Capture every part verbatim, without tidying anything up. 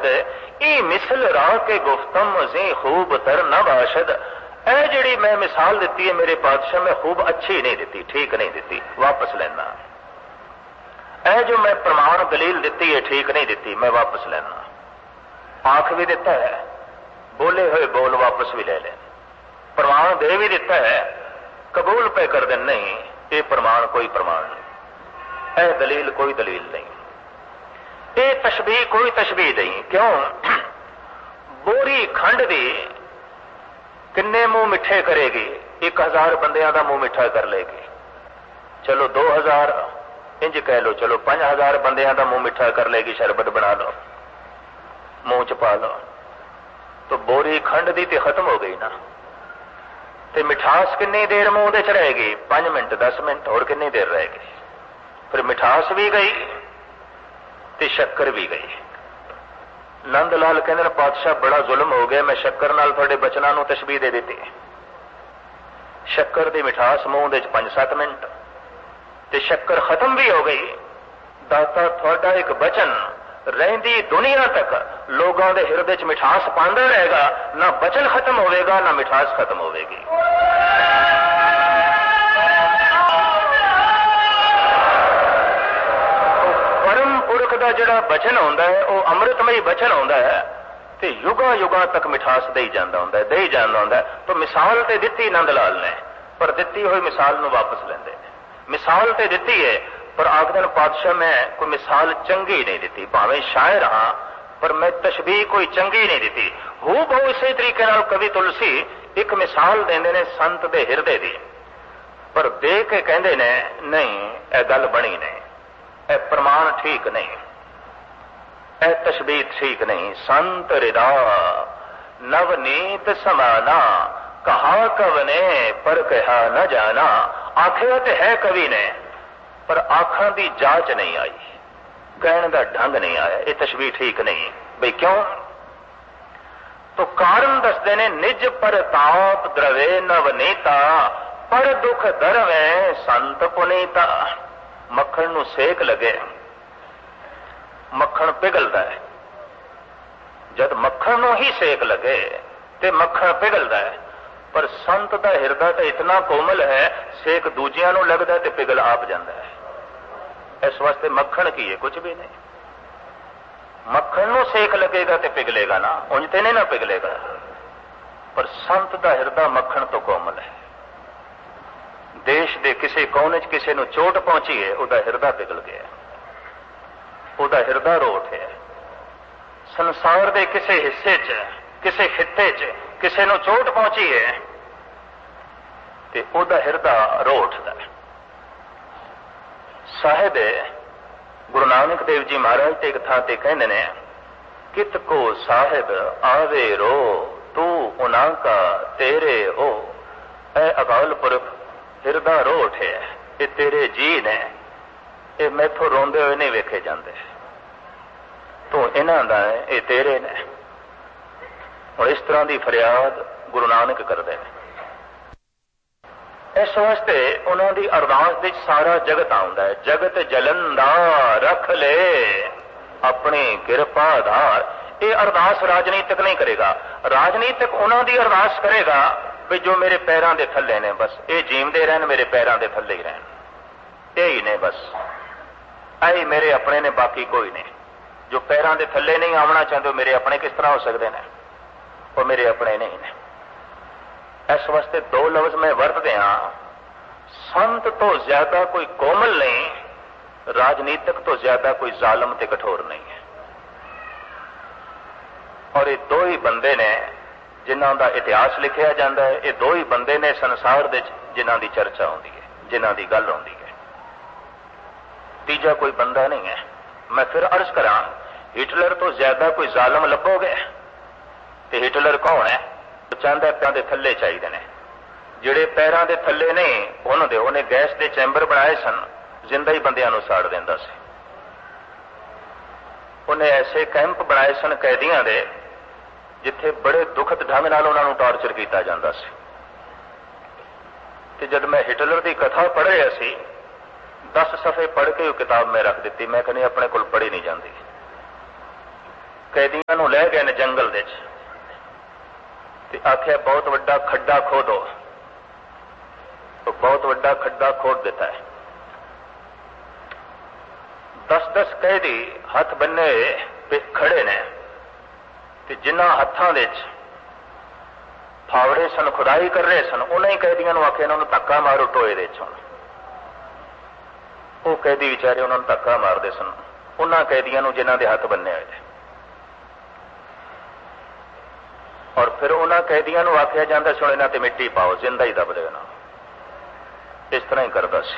बाशद ई मिसल राह के गुफ्तम जी खूब तर न बाशद। ए जिहड़ी मैं मिसाल दी है मेरे पातशाह मैं खूब अच्छी नहीं दी, ठीक नहीं दी, वापस लेना। ए जो मैं प्रमाण दलील दी है ठीक नहीं दी, मैं वापस लेना। आख भी दिता है, बोले हुए बोल वापस भी ले लें, प्रमाण दे भी दिता है, कबूल पे कर दें, नहीं ये प्रमाण कोई प्रमाण नहीं, ए दलील कोई दलील नहीं, ये तशबीह कोई तशबीह नहीं। क्यों? बोरी खंड दी किन्ने मुंह मिठे करेगी? एक हजार बंदियां का मुंह मिठा कर लेगी। चलो दो हजार इंज कह लो, चलो पांच हजार बंदियां का मुंह मिठा कर लेगी, शरबत बना लो मुंह च पा लो, तो बोरी खंड दी ते खत्म हो गई ना। ते मिठास किन्नी देर मुंह दे च रहेगी? पांच मिनट दस मिनट, और किन्नी देर रहेगी? फिर मिठास भी गई ते शक्कर भी गई। नंद लाल कहते पातशाह बड़ा जुल्म हो गया, मैं शक्कर नाल थोड़े बचना नूं तशबीह दे दी। शक्कर दी मिठास मुंह दे पांच सत्त मिनट ते शक्कर खत्म भी हो गई। दाता थोड़ा एक बचन रहिंदी दुनिया तक लोगों के हिरदे च मिठास पांदा रहेगा, ना बचन खत्म होवेगा ना मिठास खत्म होवेगी। परम पुरख का जिहड़ा बचन होंदा है वह अमृतमयी बचन होंदा है ते युगां युगां तक मिठास दे जांदा होंदा है, दे जांदा होंदा है। तो मिसाल ते दित्ती नंद लाल ने, पर दित्ती हुई मिसाल नूं वापस लैंदे ने। मिसाल ते दित्ती है पर आखदन पातशाह मैं कोई मिसाल चंगी नहीं दी, भावें शायर हाँ पर मैं तशबीह कोई चंगी नहीं दी। हू बहु इसे तरीके नाल कवि तुलसी एक मिसाल देंदे ने संत दे हिरदे दी, पर दे के कहंदे ने नहीं ए गल बनी नहीं, ए प्रमाण ठीक नहीं, ए तशबीह ठीक नहीं। संत हृदा नवनीत समाना कहा कवने पर कहा न जाना। आखिया तो है कवि ने पर आखां की जांच नहीं आई, कहने का ढंग नहीं आया, ये तशबीह ठीक नहीं। भाई क्यों? तो कारण दसदे ने निज परताप द्रवे नवनीता पर दुख दरवे संत पुनीता। मक्खन नूं सेक लगे, मक्खन पिघलता है, जब मक्खन नूं ही सेक लगे ते मक्खन पिघलता है, पर संत का हिरदा तो इतना कोमल है सेक दूजिया नूं लगता ते पिघल आप जाता है। इस वास्ते मक्खन की है कुछ भी नहीं, मक्खन नूं सेक लगेगा तो पिघलेगा ना, उंज ते नहीं ना पिघलेगा, पर संत का हिरदा मक्खन तो कोमल है। देश के किसी कोने च किसी नूं चोट पहुंची है उहदा हिरदा पिघल गया, उहदा हिरदा रोट है। संसार के किसी हिस्से च किसी खिते च किसी नूं चोट पहुंची है ते उहदा हिरदा रोठदा है। साहिब गुरु नानक देव जी महाराज एक थां ते कहंदे ने कित को साहिब आवे रो तू उना का तेरे ओ। ए अकाल पुरख हिरदा रोठ है, ये तेरे जी ने, ये मैथों रोंदे हुए नहीं वेखे जाते, तो इन्हां दा है ये तेरे ने। और इस तरह की फरियाद गुरु नानक करते हैं। इस वास्ते उन्होंने अरदास विच सारा जगत आउंदा है। जगत जलंदा रख ले अपनी किरपा धार। ये अरदास राजनीतिक नहीं करेगा, राजनीतिक उन्होंने अरदास करेगा भी जो मेरे पैरों के थले ने, बस ये जीवते रहन, मेरे पैरों के थले ही रहन, यही ने बस, आई मेरे अपने ने, बाकी कोई नहीं। जो पैरों के थले नहीं आना चाहते मेरे अपने किस तरह हो सकते हैं? वो मेरे अपने नहीं ने। इस वास्ते दो लफ्ज मैं वरतदे हां, संत तो ज्यादा कोई कोमल नहीं, राजनीतिक तो ज्यादा कोई जालम ते कठोर नहीं है। और ये दो ही बंदे ने जिन्हां दा इतिहास लिखिया जाता है, ये दो ही बंदे ने संसार दे जिन्हां दी चर्चा होती है, जिन्हां दी गल होती है, तीजा कोई बंदा नहीं है। मैं फिर अर्ज करा, हिटलर तो ज्यादा कोई जालम लभोगे ते हिटलर कौन है? चाहता पैरों के थले चाहिए ने, जिहड़े पैरों के थले नहीं उन्होंने उन्हें गैस के चैंबर बनाए सन, जिंदा ही बंदियां नूं साड़ दिंदा सी। उन्हें ऐसे कैंप बनाए सन कैदियों के, जिथे बड़े दुखद ढंग नाल उन्हां नूं टॉर्चर किया जाता सी। ते जब मैं हिटलर की कथा पढ़ रहा सी, दस सफ़े पढ़ के किताब मैं रख दी, मैं कहनी अपने कोल पढ़ी नहीं जाती। कैदियों को लै गए ने जंगल दे ते आख्या बहुत वड्डा खड्डा खोदो, तो बहुत वड्डा खड्डा खोद देता है। दस दस कैदी हथ बन्ने पे खड़े ने ते जिन्ना हत्थां दे फावड़े सन खुदाई कर रहे सन, उन्हें कैदियों आख्या इन्होंने धक्का मारो टोए दे चो। वो कैदी विचारे उन्होंने धक्का मारते सन उन्होंने कैदियों जिन्हों के हथ बन्ने हुए। और फिर उन्होंने कैदियों आख्या जाता सुन इन्हों ते मिट्टी पाओ, जिंदा ही दब देना। इस तरह ही करता सी।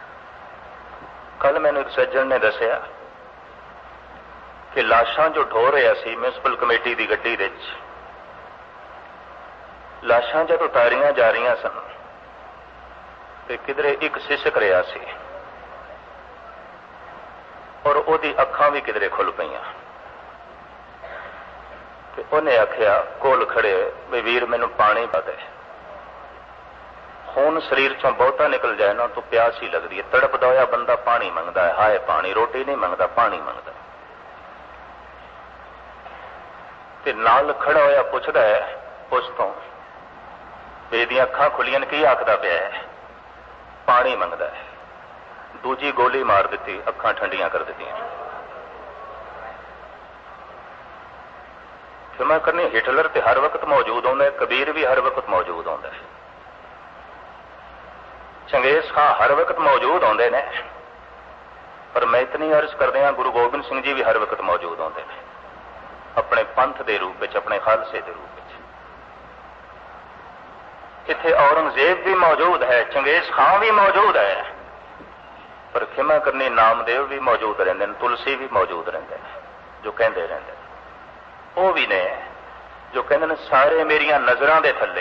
कल मैंने एक सज्जन ने दसिया कि लाशां जो ढो रहा सी म्यूनसिपल कमेटी की गड्डी दे लाशां जब उतारियां जा रही सन तो किधरे एक सिसक रहा सी और ओदी अखां भी किधरे खुल पईयां। उन्हें आख्या कोल खड़े भी वीर मैनू पानी पा दे, खून शरीर चों बहुता निकल जाए ना तो प्यास ही लगती है। तड़पदा होया बंदा पानी मंगता है, हाय पानी, रोटी नहीं मंगता पानी मंगता। ते नाल खड़ा होया पुछदा है उस तो बेदियां अखां खुलियां की आखदा पिया है, पानी मंगता है। दूजी गोली मार दी, अखां ठंडियां कर दी। क्षमा करनी, हिटलर तो हर वक्त मौजूद होंदा है, कबीर भी हर वक्त मौजूद होंदा है, चंगेज खां हर वक्त मौजूद होंदे ने, पर मैं इतनी अर्ज करदे हां गुरु गोबिंद सिंह जी भी हर वक्त मौजूद होंदे ने, अपने पंथ के रूप में, अपने खालसे के रूप में। इत्थे औरंगजेब भी मौजूद है, चंगेज खां भी मौजूद है, पर क्षमा करनी नामदेव भी मौजूद रहंदे ने, तुलसी भी मौजूद रहंदे ने, जो कहंदे रहंदे ने। वो भी ने जो कहंदे ने सारे मेरियां नजरां दे थल्ले,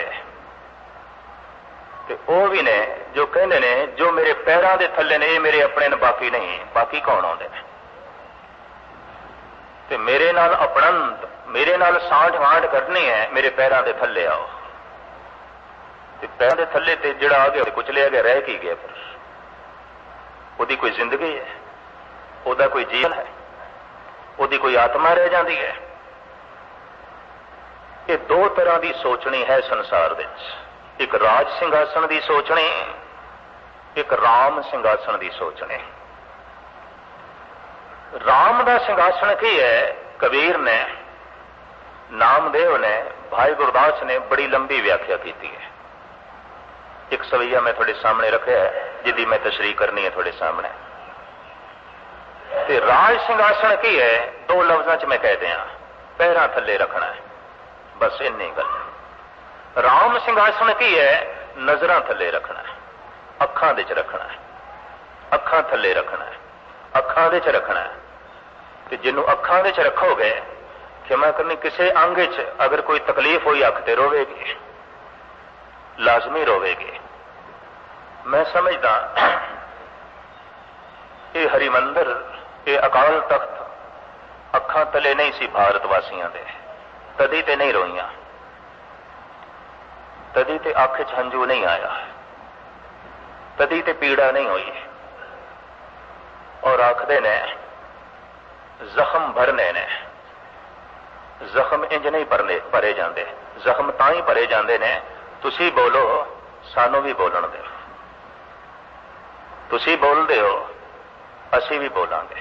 ते वो भी ने जो कहंदे ने जो मेरे पैरां दे थल्ले ने ये मेरे अपने ने, बाकी नहीं। बाकी कौन आउंदे ने? ते मेरे नाल अपनंत, मेरे नाल सांठ वांठ करनी है, मेरे पैरां दे थल्ले आओ। ते पैरां दे थल्ले ते जिहड़ा आ गया कुचलिया गया, रह की गया? फिर ओदी कोई जिंदगी है, ओदा कोई जीवन है, ओदी कोई आत्मा रह जाती है? ये दो तरह की सोचनी है संसार विच, एक राज सिंघासन की सोचनी, एक राम सिंघासन की सोचनी। राम का सिंघासन की है? कबीर ने, नामदेव ने, भाई गुरदास ने बड़ी लंबी व्याख्या की है। एक सवैया मैं थोड़े सामने रखा है जिदी मैं तशरीह करनी है थोड़े सामने। ते राज सिंघासन की है? दो लफ्जों च मैं कह दिया, पैरां थल्ले रखना है, बस इन्नी गल। राम सिंघासन की है? नजरां थल्ले रखना है, अखां दे च रखना है, अखां थल्ले रखना है, अखां दे च रखना है। ते जिन्नू अखां दे च रखोगे, क्षमा करनी किसी अंग च अगर कोई तकलीफ हुई अख ते रोवेगी, लाजमी रोवेगी। मैं समझदा ये हरिमंदर, ये अकाल तख्त अखां तले नहीं सी भारत वासियों दे, तदी ते नहीं रोईयां, तदी ते अख च हंजू नहीं आया, तदी ते पीड़ा नहीं हुई। और आखदे ने जख्म भरने ने, जख्म इंज नहीं भरने भरे जाते, जख्म तां ही भरे जाते ने तुसी बोलो सानू भी बोलन दो, तुसी बोलते हो असी भी बोलांगे,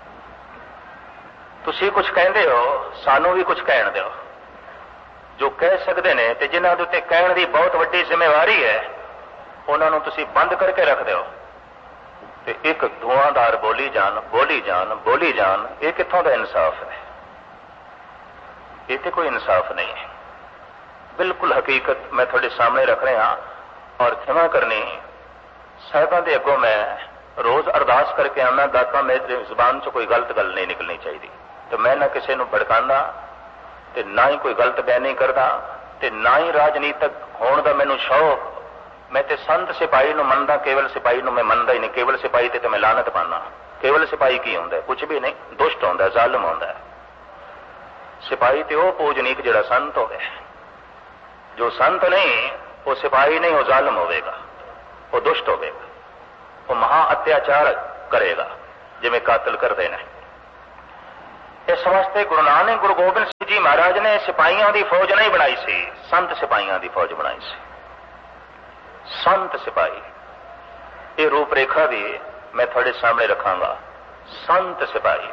तुसी कुछ कहते हो सानू भी कुछ कहन दो। जो कह सकते हैं ते जिन्हां दे उत्ते कहण दी बहुत वड्डी जिम्मेवारी है, उन्होंने तुसी बंद करके रख दो ते एक धुआंधार बोली जान बोली जान बोली जान। ये कित्थों दा इंसाफ है? ये तो कोई इंसाफ नहीं है। बिल्कुल हकीकत मैं थोड़े सामने रख रहा। और क्षमा करनी, साहिबां दे अगों मैं रोज अरदास करके आना, दाता मेरी जुबान च कोई गलत गल नहीं निकलनी चाहिए। तो मैं ना किसी को भड़काना ते ना ही कोई गलत बयानी करदा ते ना ही राजनीतिक होने का मैनू शौक। मैं ते संत सिपाही नूं मनदा, केवल सिपाही नूं मैं मनदा ही नहीं। केवल सिपाही ते, ते मैं लानत पाना। केवल सिपाही की होंदा है? कुछ भी नहीं, दुष्ट होंदा है, जालिम होंदा है। सिपाही ते वो पूजनीक जिहड़ा संत होवे, जो संत नहीं वो सिपाही नहीं, वो जालिम होवेगा, वो दुष्ट होवेगा, वो महा अत्याचार करेगा, जिवें कातल करते हैं। इस वास्ते गुरु नानक गुरु गोबिंद सिंह जी महाराज ने सिपाहियों की फौज नहीं बनाई सी, संत सिपाहियों की फौज बनाई सी। संत सिपाही, ये रूपरेखा भी मैं थोड़े सामने रखांगा। संत सिपाही,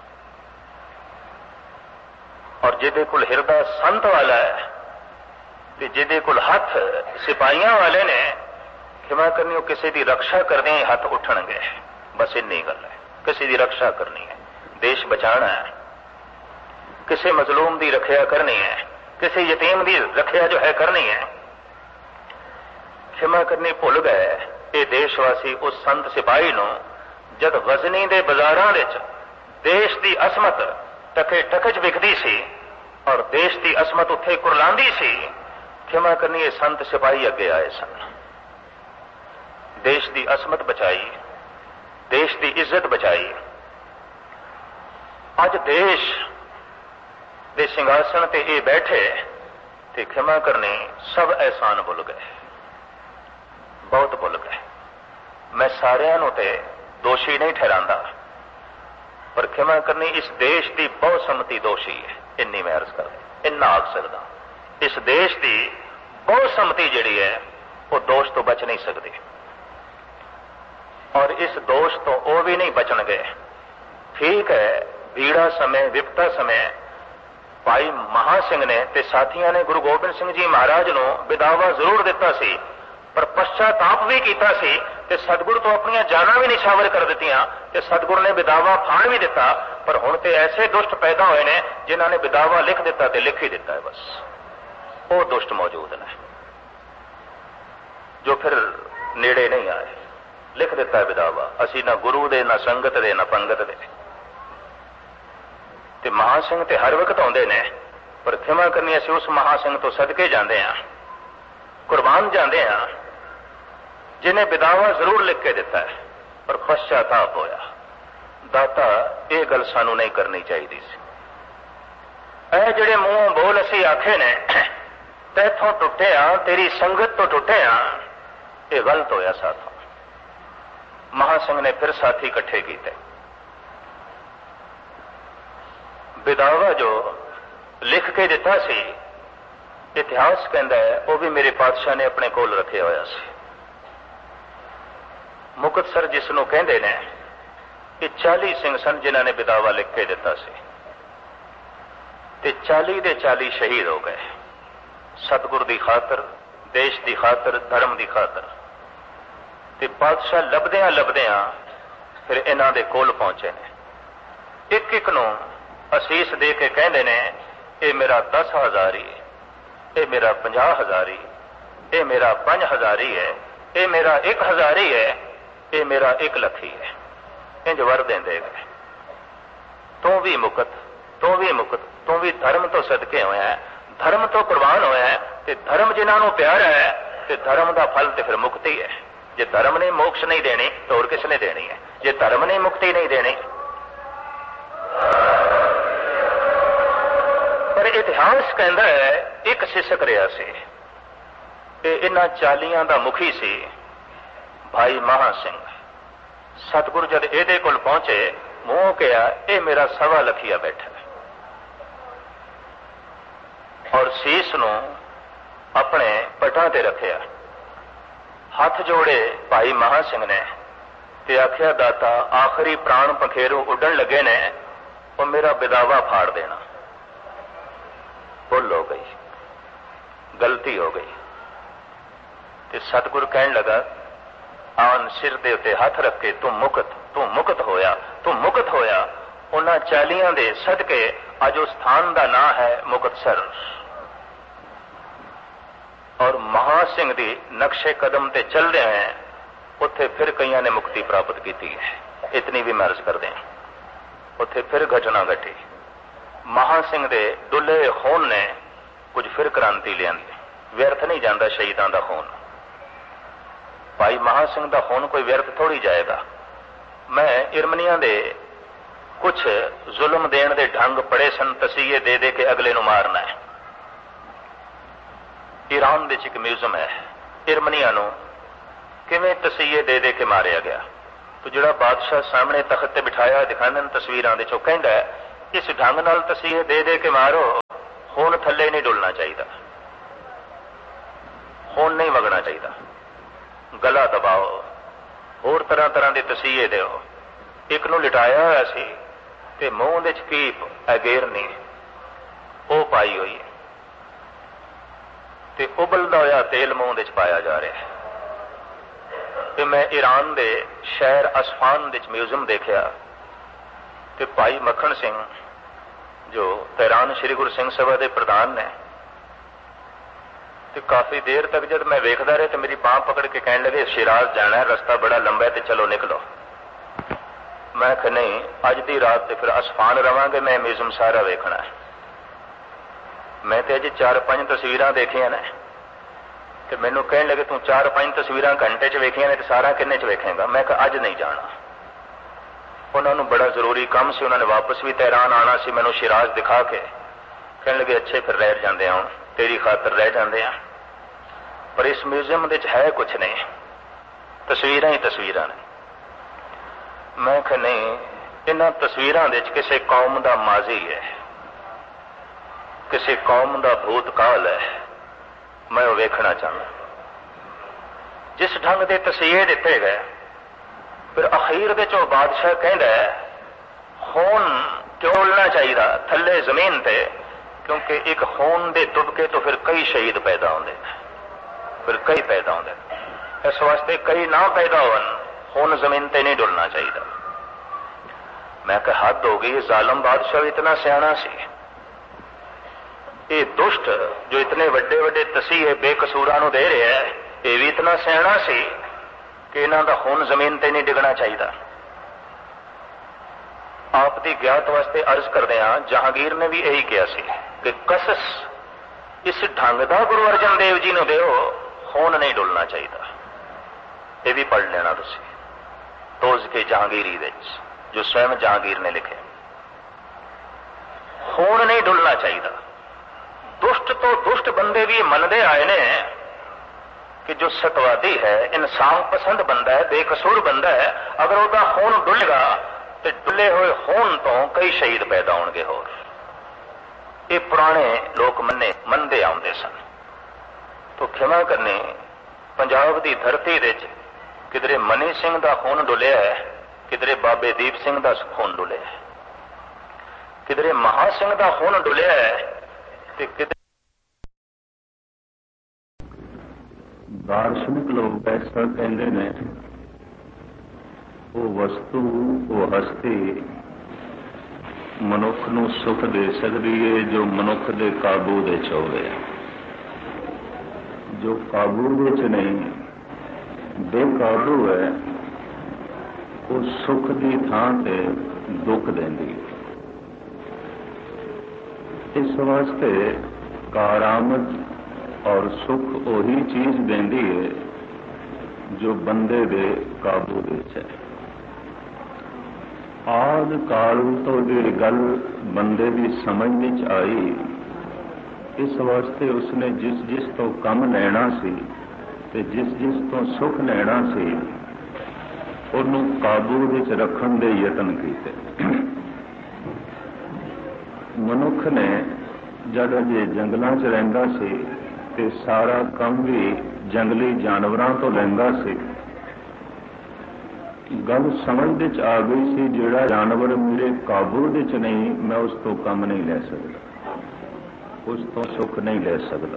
और जिदे कोल हिरदा संत वाला है ते जिदे कोल हथ सिपाहियों वाले ने, खिमा करनी, किसी की रक्षा करने ही हथ उठणगे। बस इन्नी गल है, किसी की रक्षा करनी है, देश बचाना है, किसी मजलूम की रखिया करनी है, किसी यतीम की रखिया जो है करनी है। खिमा करनी भुल गए ये देशवासी उस संत सिपाही नूं जद गजनी दे बाजारां विच देश की असमत टके टकच विकदी सी और देश की असमत उत्थे कुरलांदी सी। खिमा करनी ये संत सिपाही अगे आए सन, देश की असमत बचाई, देश की इज्जत बचाई। अज देश दे सिंघासन ते ये बैठे ते खिमा करनी सब एहसान भुल गए, बहुत भुल गए। मैं सारिਆਂ ਨੂੰ ते दोषी नहीं ठहरांदा, पर खिमा करनी इस देश की बहुसम्मति दोषी है। इन्नी मैं अर्ज कर इन्ना आख सकदा, इस देश की बहुसम्मति जिहड़ी है वो दोष तो बच नहीं सकती, और इस दोष तो वो भी नहीं बचणगे। ठीक है, भीड़ा समय विपता समय भाई महा सिंह ने ते साथियों ने गुरु गोबिंद सिंह जी महाराज नूं विदावा जरूर दिता सी, पर पश्चाताप भी कीता सी ते सतगुरु तो अपनी जाना भी निछावर कर दित्तियां ते सतगुरु ने विदावा फाड़ भी दिता। पर हुण ते ऐसे दुष्ट पैदा होए ने जिन्हां ने विदावा लिख दिता ते लिख ही दिता है। बस वो दुष्ट मौजूद ने जो फिर नेड़े नहीं आए, लिख दिता है विदावा, असी ना गुरु दे ना संगत दे ना पंगत दे। ते महासिंह ते हर वक्त आउंदे ने, पर खिमा करनी असीं उस महासिंह तो सदके जांदे हां, कुर्बान जांदे हां जिन्हें विदावा जरूर लिख के दिता है, पर पश्चाताप होया। दाता ये गल सानू नहीं करनी चाहिए सी। ऐ जिहड़े मूंहों बोल असीं आखे ने तैथों टुटे हां, तेरी संगत तो टुटे हां, ये गलत होया साथों। महासिंह ने फिर साथी इकट्ठे किए, विदावा जो लिख के दिता सी, इतिहास कहता है वो भी मेरे पातशाह ने अपने कोल रखे होया सी। मुक्तसर जिसनों कहते ने कि चाली सिंह सन जिन्होंने विदावा लिख के दिता सी, ते चाली दे चाली शहीद हो गए सतगुर की खातर, देश की खातर, धर्म की खातर। ते पातशाह लभदियां लभदियां फिर इन्हां दे कोल पहुंचे ने, एक एक नूं असीस दे के कहते ने ये मेरा दस हजारी, ये मेरा पंजाह हजारी, ये मेरा पंज हजारी है, ये मेरा एक हजारी है, ये मेरा एक लखी है। इंज वर देंदे गए, तू भी मुकत, तू भी मुकत, तू भी धर्म तो सदके होया है, धर्म तो कुर्बान होया है, ते धर्म जिन्होंने प्यारा है, ते धर्म का फल तो फिर मुक्ति है। जे धर्म ने मोक्ष नहीं देनी तो और किसने देनी है? जे धर्म ने मुक्ति नहीं देनी। पर इतिहास कहता है एक सिसक रहा से, इन्हां चालियां दा मुखी सी भाई महा सिंह। सतगुरु जद एदे कोल पहुंचे, मूंह कहा ये मेरा सवा लखिया बैठा है, और सीस नूं अपने पटां ते रखिया, हाथ जोड़े भाई महा सिंह ने ते आख्या दाता आखिरी प्राण पखेरू उड़न लगे ने, वो मेरा विदावा फाड़ देना। भुल हो गई, गलती हो गई। ते सतगुरु कहन लगा आन सिर दे उत्ते हथ रख के तू मुकत, तू मुकत होया, तू मुकत होया। उन्हां चालियां दे सदके अज उस स्थान का नाम है मुक्तसर, और महा सिंह दी नक्शे कदम ते चल रहे हैं, उत्थे फिर कईयां ने मुक्ति प्राप्त की है। इतनी भी मैं अर्ज कर दें, उत्थे फिर घटना घटी। महा सिंह दे डुले खून ने कुछ फिर क्रांति लियांदी। व्यर्थ नहीं जाता शहीदां दा खून। भाई महा सिंह दा खून कोई व्यर्थ थोड़ी जाएगा। मैं इरमनिया दे कुछ जुल्म देण दे ढंग पड़े सन, तसीये दे दे के अगले नूं मारना है। ईरान दे एक म्यूजियम है, इरमनिया नूं किवें तसीये दे दे के मारिया गया। तो जिहड़ा बादशाह सामने तख्त ते बिठाया दिखाने तस्वीरां दे चों कहंदा है इस ढंग नाल तसीहे दे दे के मारो, खून थले नहीं डुलना चाहिए, खून नहीं वगना चाहिए। गला दबाओ, होर तरह तरह के तसीहे दो। एक नूं लिटाया होया सी ते मूंह दे च कीप अगेरनी वो पाई हुई है ते उबलदा होया तेल मूंह दे च पाया जा रहा है। ते मैं ईरान दे शहर असफान दे म्यूजियम देखा ते भाई मक्खन सिंह जो तेहरान श्री गुरु सिंह सभा के प्रधान ने, ते काफी देर तक जब मैं वेखदा रहा तो मेरी बांह पकड़ के कहने लगे शिराज जाना है, रास्ता बड़ा लंबा है तो चलो निकलो। मैं कहा नहीं, अज की रात तो फिर असफान रवांगे, मैं म्यूजियम सारा वेखना है। मैं तो अज चार पांच तस्वीर देखिया ने, तो मैनू कहने लगे तू चार पांच तस्वीर घंटे च वेखिया ने तो सारा किन्ने च वेखेगा। मैं कहा अज नहीं जाना। उन्होंने बड़ा जरूरी काम से, उन्होंने वापस भी तेहरान आना सी, मैनू शिराज दिखा के कहने लगे अच्छे फिर रह जाते हैं, तेरी खातर रह जाते हैं, पर इस म्यूजियम दे है कुछ नहीं, तस्वीर ही तस्वीर ने। मैं कहा नहीं, इन्हां तस्वीरों दे किसी कौम का माजी है, किसी कौम का भूतकाल है, मैं वो वेखना चाहता। जिस ढंग के तस्वीर दिते गए, फिर अखीर दे चो बादशाह कहता है खून क्यों उड़ना चाहिए थले जमीन ते, क्योंकि एक खून दे तुबके तो फिर कई शहीद पैदा होंगे, फिर कई पैदा होंगे। इस वास्ते कई ना पैदा होन, खून जमीन ते नहीं डुलना चाहिए। मैं कहा हद हो गई, जालम बादशाह भी इतना सियाना सी, ये दुष्ट जो इतने बड़े बड़े तसीहे बेकसूरा नूं दे रहे है, ये भी इतना सियाना सी कि इन्हां दा खून जमीन ते नहीं डिगना चाहिए। आप दी ज्ञात वास्ते अर्ज करते हैं, जहांगीर ने भी यही कहा सी कि कसस इस ढंग का गुरु अर्जन देव जी नूं दिओ, खून नहीं डुलना चाहिए। ये भी पढ़ लेना तुसी तोज के जहांगीरी विच, जो स्वयं जहांगीर ने लिखे। खून नहीं डुलना चाहिए। दुष्ट तो दुष्ट बंदे भी मनते आए ने कि जो सतवादी है, इंसान पसंद बंदा है, बेकसूर बंदा है, अगर वह खून डुलेगा तो डुले हुए खून तो कई शहीद पैदा होंगे। होर ये पुराने लोग मन्ने मनते आते सन। तो क्षमा करनी, पंजाब की धरती विच किधरे मनी सिंह का खून डुलिया है, किधरे बाबे दीप सिंह का खून डुलिया है, किधरे महा सिंह का खून डुलिया है, तो किधरे दार्शनिक लोग ऐसा कहते हैं, वो वस्तु वो हस्ती मनुख नूं सुख दे सकती है जो मनुख दे काबू दे च होवे। जो काबू दे च नहीं, बेकाबू है, वो सुख की थां ते दुख देंदी है। इस वास्ते कारामद और सुख वही चीज देंदी है जो बंदे दे काबू दे च है। आद काल तो जी गल बंदे की समझ में आई, इस वास्ते उसने जिस जिस तो कम लेना सी ते जिस जिस तो सुख लेना सी, उन्हों काबू विच रखण दे यतन कीते। मनुख ने जद अजे जंगलों च रहिंदा सी ते सारा काम भी जंगली जानवरों तो लैंदा सी। गल समझ विच आ गई सी, जिहड़ा जानवर मेरे काबू विच नहीं, मैं उस तो कम नहीं ले सकता, उस तो सुख नहीं ले सकता।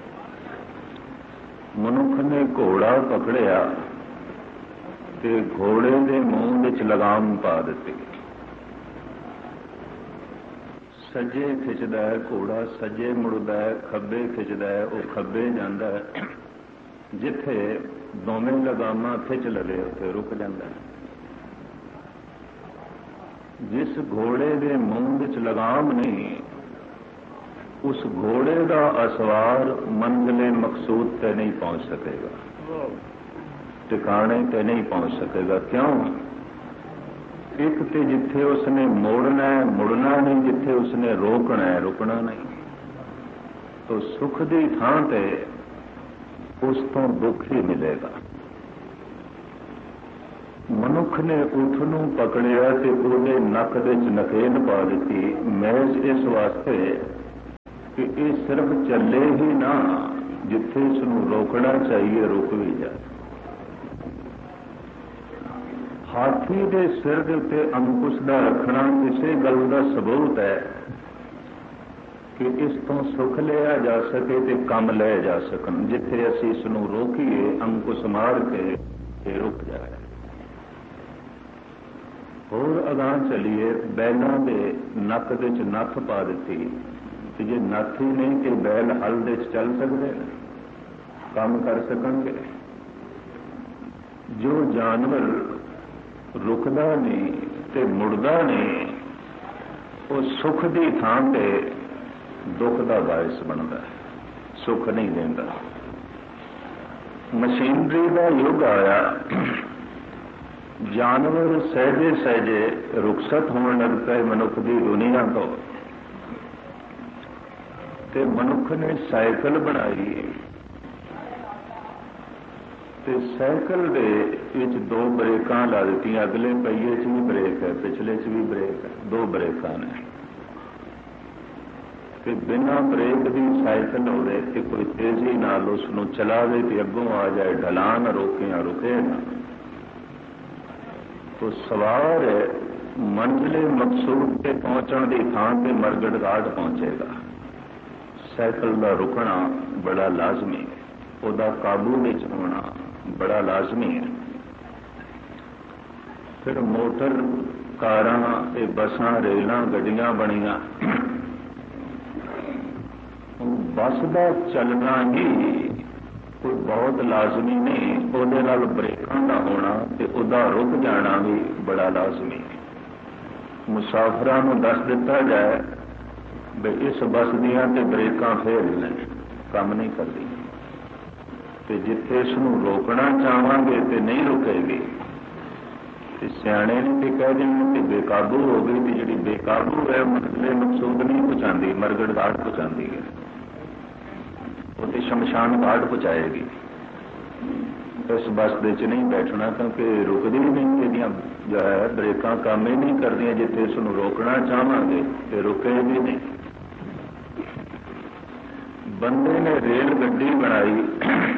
मनुख ने घोड़ा पकड़िया ते घोड़े के मूँह विच लगाम पा दी। सज्जे खिंचदा है घोड़ा, सज्जे मुड़दा है, खब्बे खिंचदा है, वो खब्बे जांदा है। जिथे दोवें लगामां खिंच लवे उत्थे रुक जांदा है। जिस घोड़े के मूँह विच लगाम नहीं, उस घोड़े का असवार मंजिले मकसूद ते नहीं पहुंच सकेगा, ठिकाने ते नहीं पहुंच सकेगा। क्यों? एक तो जिथे उसने मोड़ना है मुड़ना नहीं, जिथे उसने रोकना है रुकना नहीं। तो सुख की थां ते उस तो दुख ही मिलेगा। मनुख ने उठ नूं पकड़िया ते उहदे नक दे च नकेल पा दी। महज इस वास्ते कि ये सिर्फ चले ही ना, जिथे इसनूं रोकना चाहिए रुक भी जाए। हाथी के सिर के उत्ते अंकुश का रखना इसे गल का सबूत है कि इस तो सुख लिया जा सके ते कम ले जा सकन। जिथे असी इसनूं रोकीए अंकुश मार के रुक जाए। होर अगां चलीए, बैलों के नक दे च नथ पा दी। जे नथ ही नहीं कि बैल हल दे च चल सकते, काम कर सकणगे। जो जानवर रुकदा नहीं ते मुड़दा नहीं, वो सुख की थां ते दुख का बायस बनता है, सुख नहीं देता। मशीनरी का युग आया, जानवर सहजे सहजे रुखसत होने लग पे मनुख की दुनिया तो। ते मनुख ने साइकिल बनाई ते साइकिल दे विच दो ब्रेकां ला दी। अगले पहिए च भी ब्रेक है, पिछले च भी ब्रेक है, दो ब्रेकां ने। कि बिना ब्रेक की साइकिल होवे कि कोई तेजी नाल उसनूं चलावे ते अगों आ जाए, ढलान रोके या रुके ना, तो सवार मंजिले मकसूद पे पहुंचने की थां ते मरगट घाट पहुंचेगा। साइकिल का रुकना बड़ा लाजमी है, उसका काबू विच होना बड़ा लाजमी है। फिर मोटर कारां, बसां, रेलां, गड्डियां बनियां। बस का चलना ही कोई बहुत लाजमी नहीं, उसदे नाल ब्रेकां का होना ते उसदा रुक जाना भी बड़ा लाजमी है। मुसाफिरां नूं दस दिता जाए भी इस बस दियां ते ब्रेकां फेल ने, काम नहीं करदी। ते जिथे इसनूं रोकना चाहांगे ते नहीं रुकेगी, ते सियाणे ने ते कह देंगे कि बेकाबू हो गई। तो जिहड़ी बेकाबू है मंजिले मकसूद नहीं पहुंचाती, मरगट घाट पहुंचाती है, वो तो शमशान घाट पहुंचाएगी। इस बस दे च नहीं बैठना, क्योंकि रुकदी नहीं, इहदियां जो है ब्रेकां काम ही नहीं करदियां। जिथे इसनूं रोकना चाहांगे तो रुकेगी नहीं। बंदे ने रेल गड्डी बनाई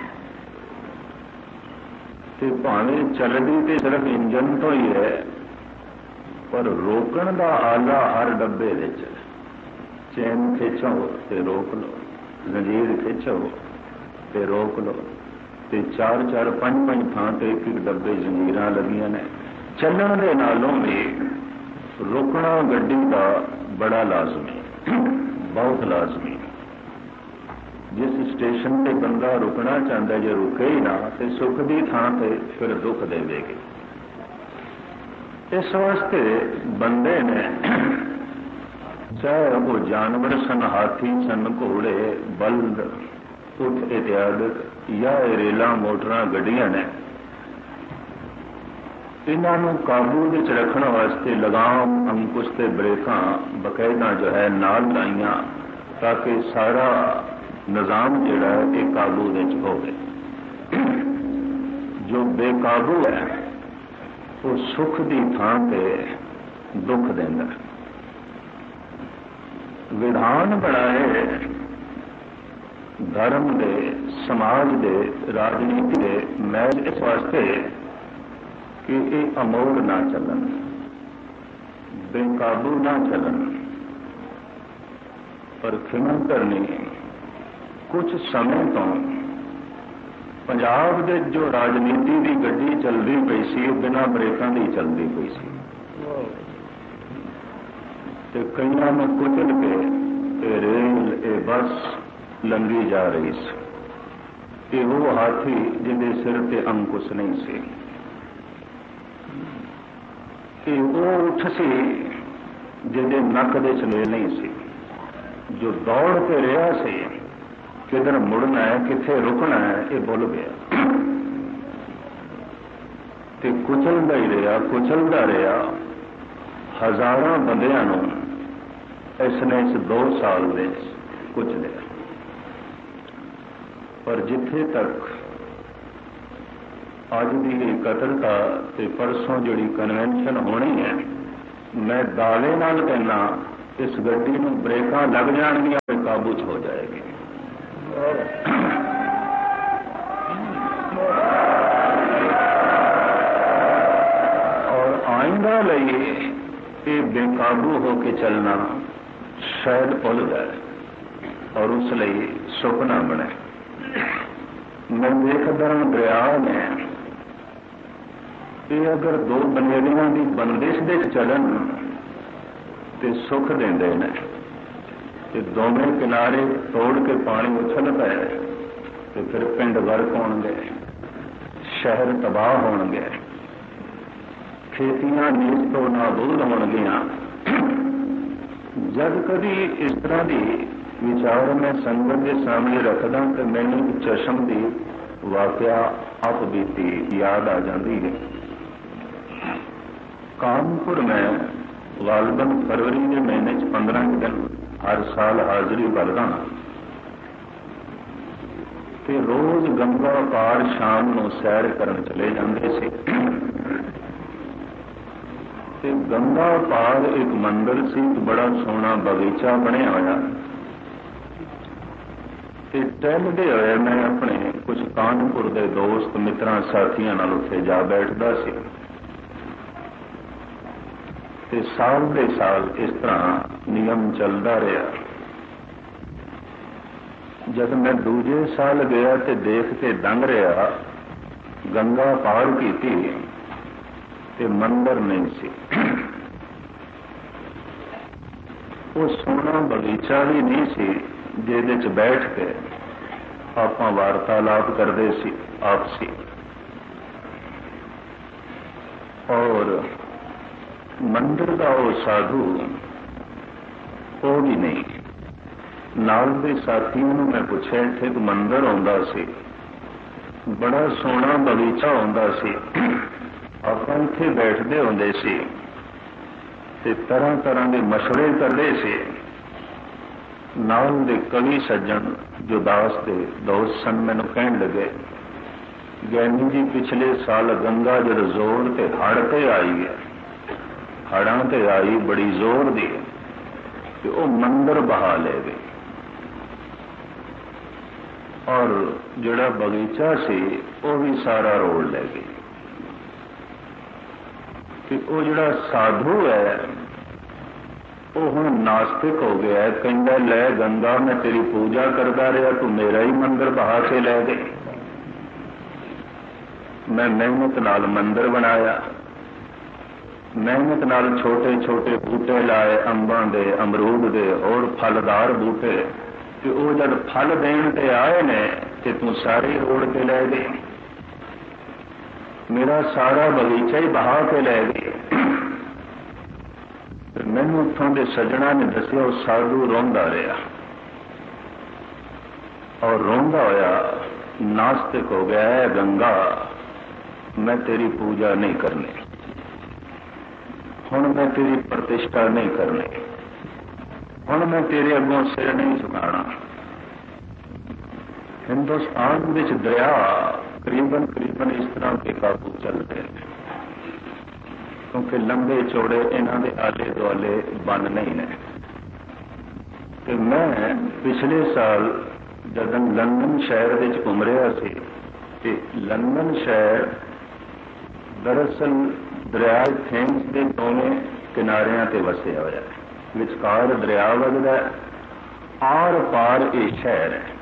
ते भावें चलदी ते सिर्फ इंजन तो ही है, पर रोकण का आला हर डब्बे विच। चैन खिंचो ते रोक लो, जंजीर खिंचो ते रोक लो, ते चार चार पंज पंज थां ते एक एक डब्बे जंजीरां लगियां ने। चलण दे नालों भी रुकना गड्डी का बड़ा लाजमी, बहुत लाजमी। जिस स्टेशन पे बंदा रुकना चाहता है, जो रुके ही ना तो सुख की थां ते फिर दुख देगी। इस वास्ते बंदे ने, चाहे वो जानवर सन, हाथी सन, घोड़े, बल्द, उठ इत्यादि, या रेलां, मोटरां, गड्डियां ने, इन्हों काबू विच रखने वास्ते लगाम, अंकुश ते ब्रेकां बकायदा जो है नाल लाइयां, ताकि सारा निजाम जिहड़ा है ये काबू विच होवे। जो बेकाबू है वो सुख की थां ते दुख देंदा। विधान बनाए धर्म दे, समाज दे, राजनीति दे, महज इस वास्ते कि ये अमोड़ ना चलन, बेकाबू ना चलन। पर खिमन करनी, कुछ समय तो पंजाब दे जो राजनीति की गड्डी चलती पई सी, बिना ब्रेकां दी चलती पई सी, ते कईयां नूं कुचल के ए रेल, ए बस लंघी जा रही सी। ये वो हाथी जिहदे सिर ते अंकुश नहीं सी, ये वो उठ सी जिहदे नक दे चले नहीं सी, जो दौड़ के रहा सी किधर मुड़ना है, किथे रुकना है, ये भुल गया ते कुचलदा ही रहा, कुचलदा रहा। हजारों बंदियां नूं इसने इस दो साल में कुचलिया। पर जिथे तक अज की इकट्ठता ते परसों जिहड़ी कन्वेंशन होनी है, मैं दावे नाल कहना इस गड्डी नूं ब्रेकां लग जाणगियां ते काबू च हो जाएगी। और आइंदा लई ये बेकाबू होके चलना शायद भुल जाए और उस लिए सुपना बने। मैं देखदा दरिया ने ये अगर दो बनेलियां की बंदिश दे चलन ते सुख देंदे ने, ते दोवें किनारे तोड़ के पानी उछल पे ते फिर पिंड गर्क होणगे, शहर तबाह होणगे, खेतियां नीज तो नाबूद होणगियां। जब कभी इस तरह की विचार मैं संगत के सामने रखदा तो मैनू चशम की वाकया आप बीती याद आ जाती है। कानपुर में गालबन फरवरी के महीने पंद्रह दिन हर साल हाजिरी भरदा ते रोज गंगा पार शाम को सैर करन चले जाते थे। ते गंगा पार एक मंदिर से बड़ा सोहना बगीचा बनया होया। टहलते हुए मैं अपने कुछ कानपुर के दोस्त मित्रां साथियों नाल उत्थे जा बैठदा सी। ते साल दे साल इस तरह नियम चलता रहा। जब मैं दूजे साल गया तो देख के दंग रहा, गंगा पार की ते मंदिर नहीं सी। वो सोहना बगीचा भी नहीं सी जिहदे च बैठ के आप वार्तालाप करते सी आपसी। और मंदिर का वो साधु वो भी नहीं। नाल दे साथियों ने मैं पूछा, इत्थे एक मंदिर आउंदा सी, बड़ा सोहना बगीचा आउंदा सी, आपां इत्थे बैठते होंदे सी ते तरह तरह के मशवरे करते सी। नाल दे कवि सज्जन जो दास के दोस्त सन मैनू कहन लगे, ज्ञानी जी पिछले साल गंगा जद जोर ते हड़ ते आई है, हड़ां ते आई बड़ी जोर दी ते वो मंदिर बहा ले गए और जिहड़ा बगीचा सी वो भी सारा रोड़ ले गई। कि वो जिहड़ा साधु है वो हुण नास्तिक हो गया है, कहंदा लै गंगा मैं तेरी पूजा करता रहा, तू मेरा ही मंदिर बहा के लै गई। मैं मेहनत नाल मंदिर बनाया, मेहनत नाल छोटे छोटे बूटे लाए, अंबां दे, अमरूद दे और फलदार बूटे, कि वो जब फल देण ते आए ने ते तू सारे रोड़ के लै गई, मेरा सारा बगीचा ही बहा के लै गई। मैनू उत्थों के सज्जणा ने दसिया वो साधु रोंदा रहा और रोंदा होया नास्तिक हो गया है, गंगा मैं तेरी पूजा नहीं करनी, हुण मैं तेरी प्रतिष्ठा नहीं करनी, हुण मैं तेरे अगों सिर नहीं झुकाना। हिंदुस्तान विच दरिया करीबन करीबन इस तरह के काबू चलते हैं, क्योंकि लंबे चौड़े इन्हां दे आले दुआले बन नहीं ने। ते मैं पिछले साल जब लंदन शहर विच घूम रहा सी, ते लंदन शहर दरअसल दरिया थेम्स के दोवें किनारियां ते वसिया होया है, विचकार दरिया वगदा है, आर पार ये शहर है।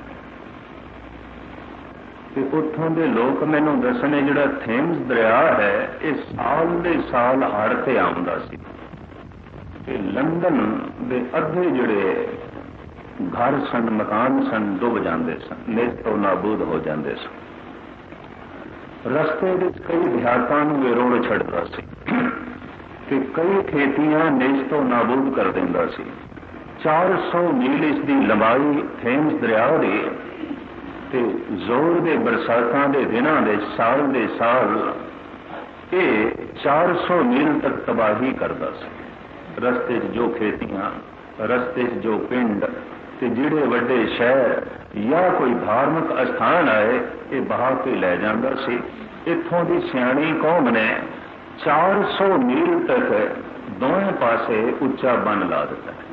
उत्थों के लोग मैनू दसने जिहड़ा थेम्स दरिया है ये साल दे साल हड़ ते आउंदा सी। लंदन दे अद्धे जिहड़े घर सन, मकान सन, डुब जाते सन, नित तो नाबूद हो जाते सन। रस्ते विच कई देहातां नूं विरोड़ छड्डदा सी ते कई खेतियां निज तो नाबूद कर दिंदा सी। चार सौ मील इसकी लंबाई थेम्स दरिया की, ते जोर दे बरसातां दे दिनां दे साल दे साल ये चार सौ मील तक तबाही करता सी। रस्ते जो खेतियां, रस्ते जो पिंड ते जिहड़े वड्डे शहर या कोई धार्मिक स्थान आए ये बहा के लै जांदा सी इत्थों की सियाणी कौम ने चार सौ मील तक दोवें पासे उच्चा बन ला दिता है।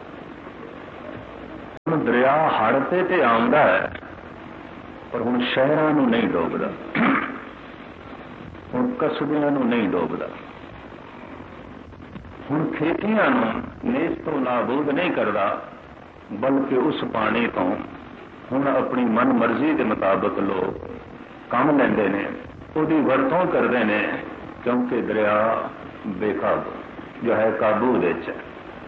हुण दरिया हड़ ते ते आउंदा है, पर हुण शहरां नूं नहीं डोबदा, हुण कस्बियां नूं नहीं डोबदा, हुण खेतियां नूं नेस तो नाबूद नहीं करदा, बल्कि उस पानी तो हुण अपनी मन मर्जी के मुताबिक लोग काम लैंदे ने, उसकी वरतों करते हैं, क्योंकि दरिया बेकाबू जो है काबू विच है।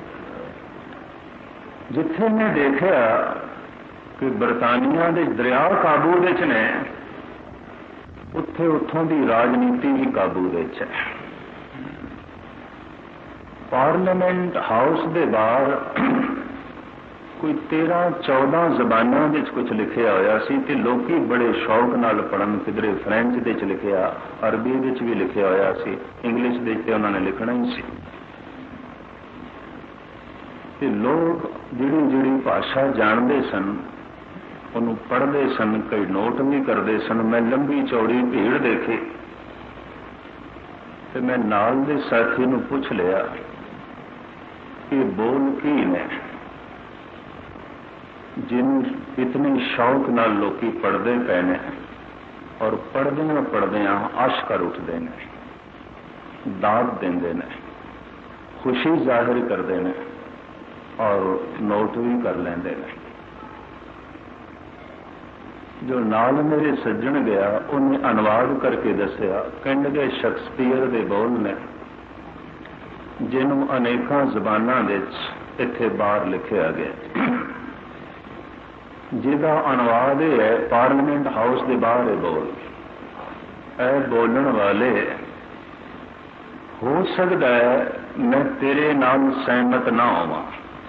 जिथे मैं देखा कि बरतानिया के दरिया काबू विच ने, उत्थे उत्थों की राजनीति भी काबू विच है। पार्लीमेंट हाउस के बाहर कोई तेरह चौदह जबानों में कुछ लिखा होया सी ते लोकी बड़े शौक नाल पढ़न, किधरे फ्रेंच दे च लिखिया, अरबी दे च भी लिखा होया सी, इंग्लिश दे च उन्होंने लिखना ही सी। ते लोग जिहड़ी जिहड़ी भाषा जानते सन उन्होंने पढ़ते सन, कई नोट भी करते सन। मैं लंबी चौड़ी भीड़ देखी ते मैं नाल दे साथी नूं पुछ लिया कि बोल की ने जिन इतने शौक नाल लोकी पढ़ते पे ने, और पढ़दियां पढ़दियां अश कर उठते हैं, दाद देंदे ने, खुशी जाहिर करते हैं और नोट भी कर लेंदे ने। जो नाल मेरे सज्जन गया उन्हें अनुवाद करके दसिया, कहंदे शेक्सपीयर के बोल ने जिन्हों अनेकों जबानां विच इत्थे बाहर लिखिया गया, जिहदा अनुवाद है पार्लीमेंट हाउस के बाहर है बोल। ऐ बोलन वाले, हो सकता है मैं तेरे नाल सहमत ना होवां।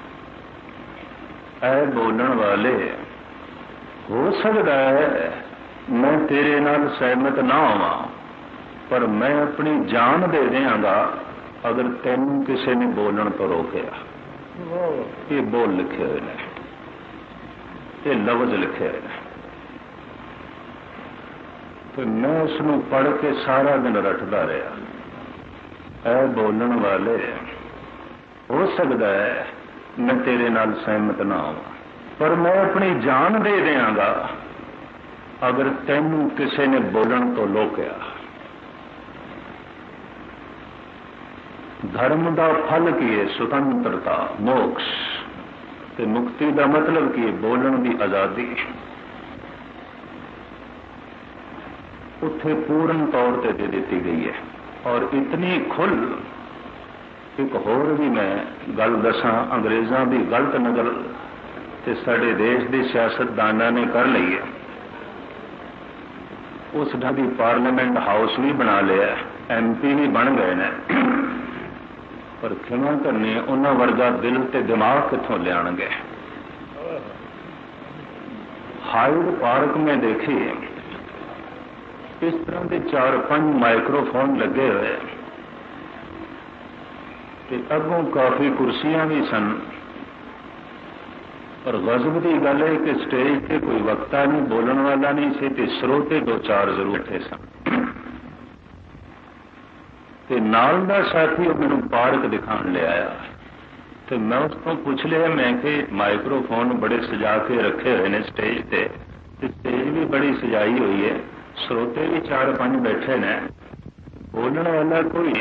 ऐ बोलन वाले, हो सकता है मैं तेरे नाल सहमत ना होवां, पर मैं अपनी जान दे देंगा अगर तैनूं किसी ने बोलण तो रोकिया। ये बोल लिखे हुए हैं, ये लफ्ज लिखे हुए हैं। तो मैं उसनूं पढ़ के सारा दिन रटदा रहा। ऐ बोलण वाले, हो सकता है मैं तेरे नाल सहमत ना होवां, पर मैं अपनी जान दे देंगा अगर तैनूं किसी ने बोलण तो रोकिया। धर्म का फल की है स्वतंत्रता, मोक्ष, ते मुक्ति का मतलब की बोलण की आजादी। उत्थे पूर्ण तौर पर दे दी गई है। और इतनी खुल, एक होर भी मैं गल दसा, अंग्रेज़ां की गलत नकल ते साडे देश के सियासतदानां ने कर ली है। उस ढाबी पार्लीमेंट हाउस भी बना लिया, एम पी भी बन गए ने, पर खिमा करनी उन्हां वर्गा दिल ते दिमाग कित्थों लियाणगे। हाइड पार्क में देखी इस तरह के चार पांच माइक्रोफोन लगे हुए, अगों काफी कुर्सियां भी सन, पर गजब की गल है कि स्टेज पे कोई वक्ता नहीं, बोलने वाला नहीं सी, ते स्रोते दो चार जरूर थे सन। ते नाल दा साथी मैनू पार्क दिखाने ले आया, तो मैं उसको पूछ लिया, मैं कि माइक्रोफोन बड़े सजा के रखे हुए ने स्टेज पे, स्टेज भी बड़ी सजाई हुई है, श्रोते भी चार पांच बैठे ने, बोलने वाला कोई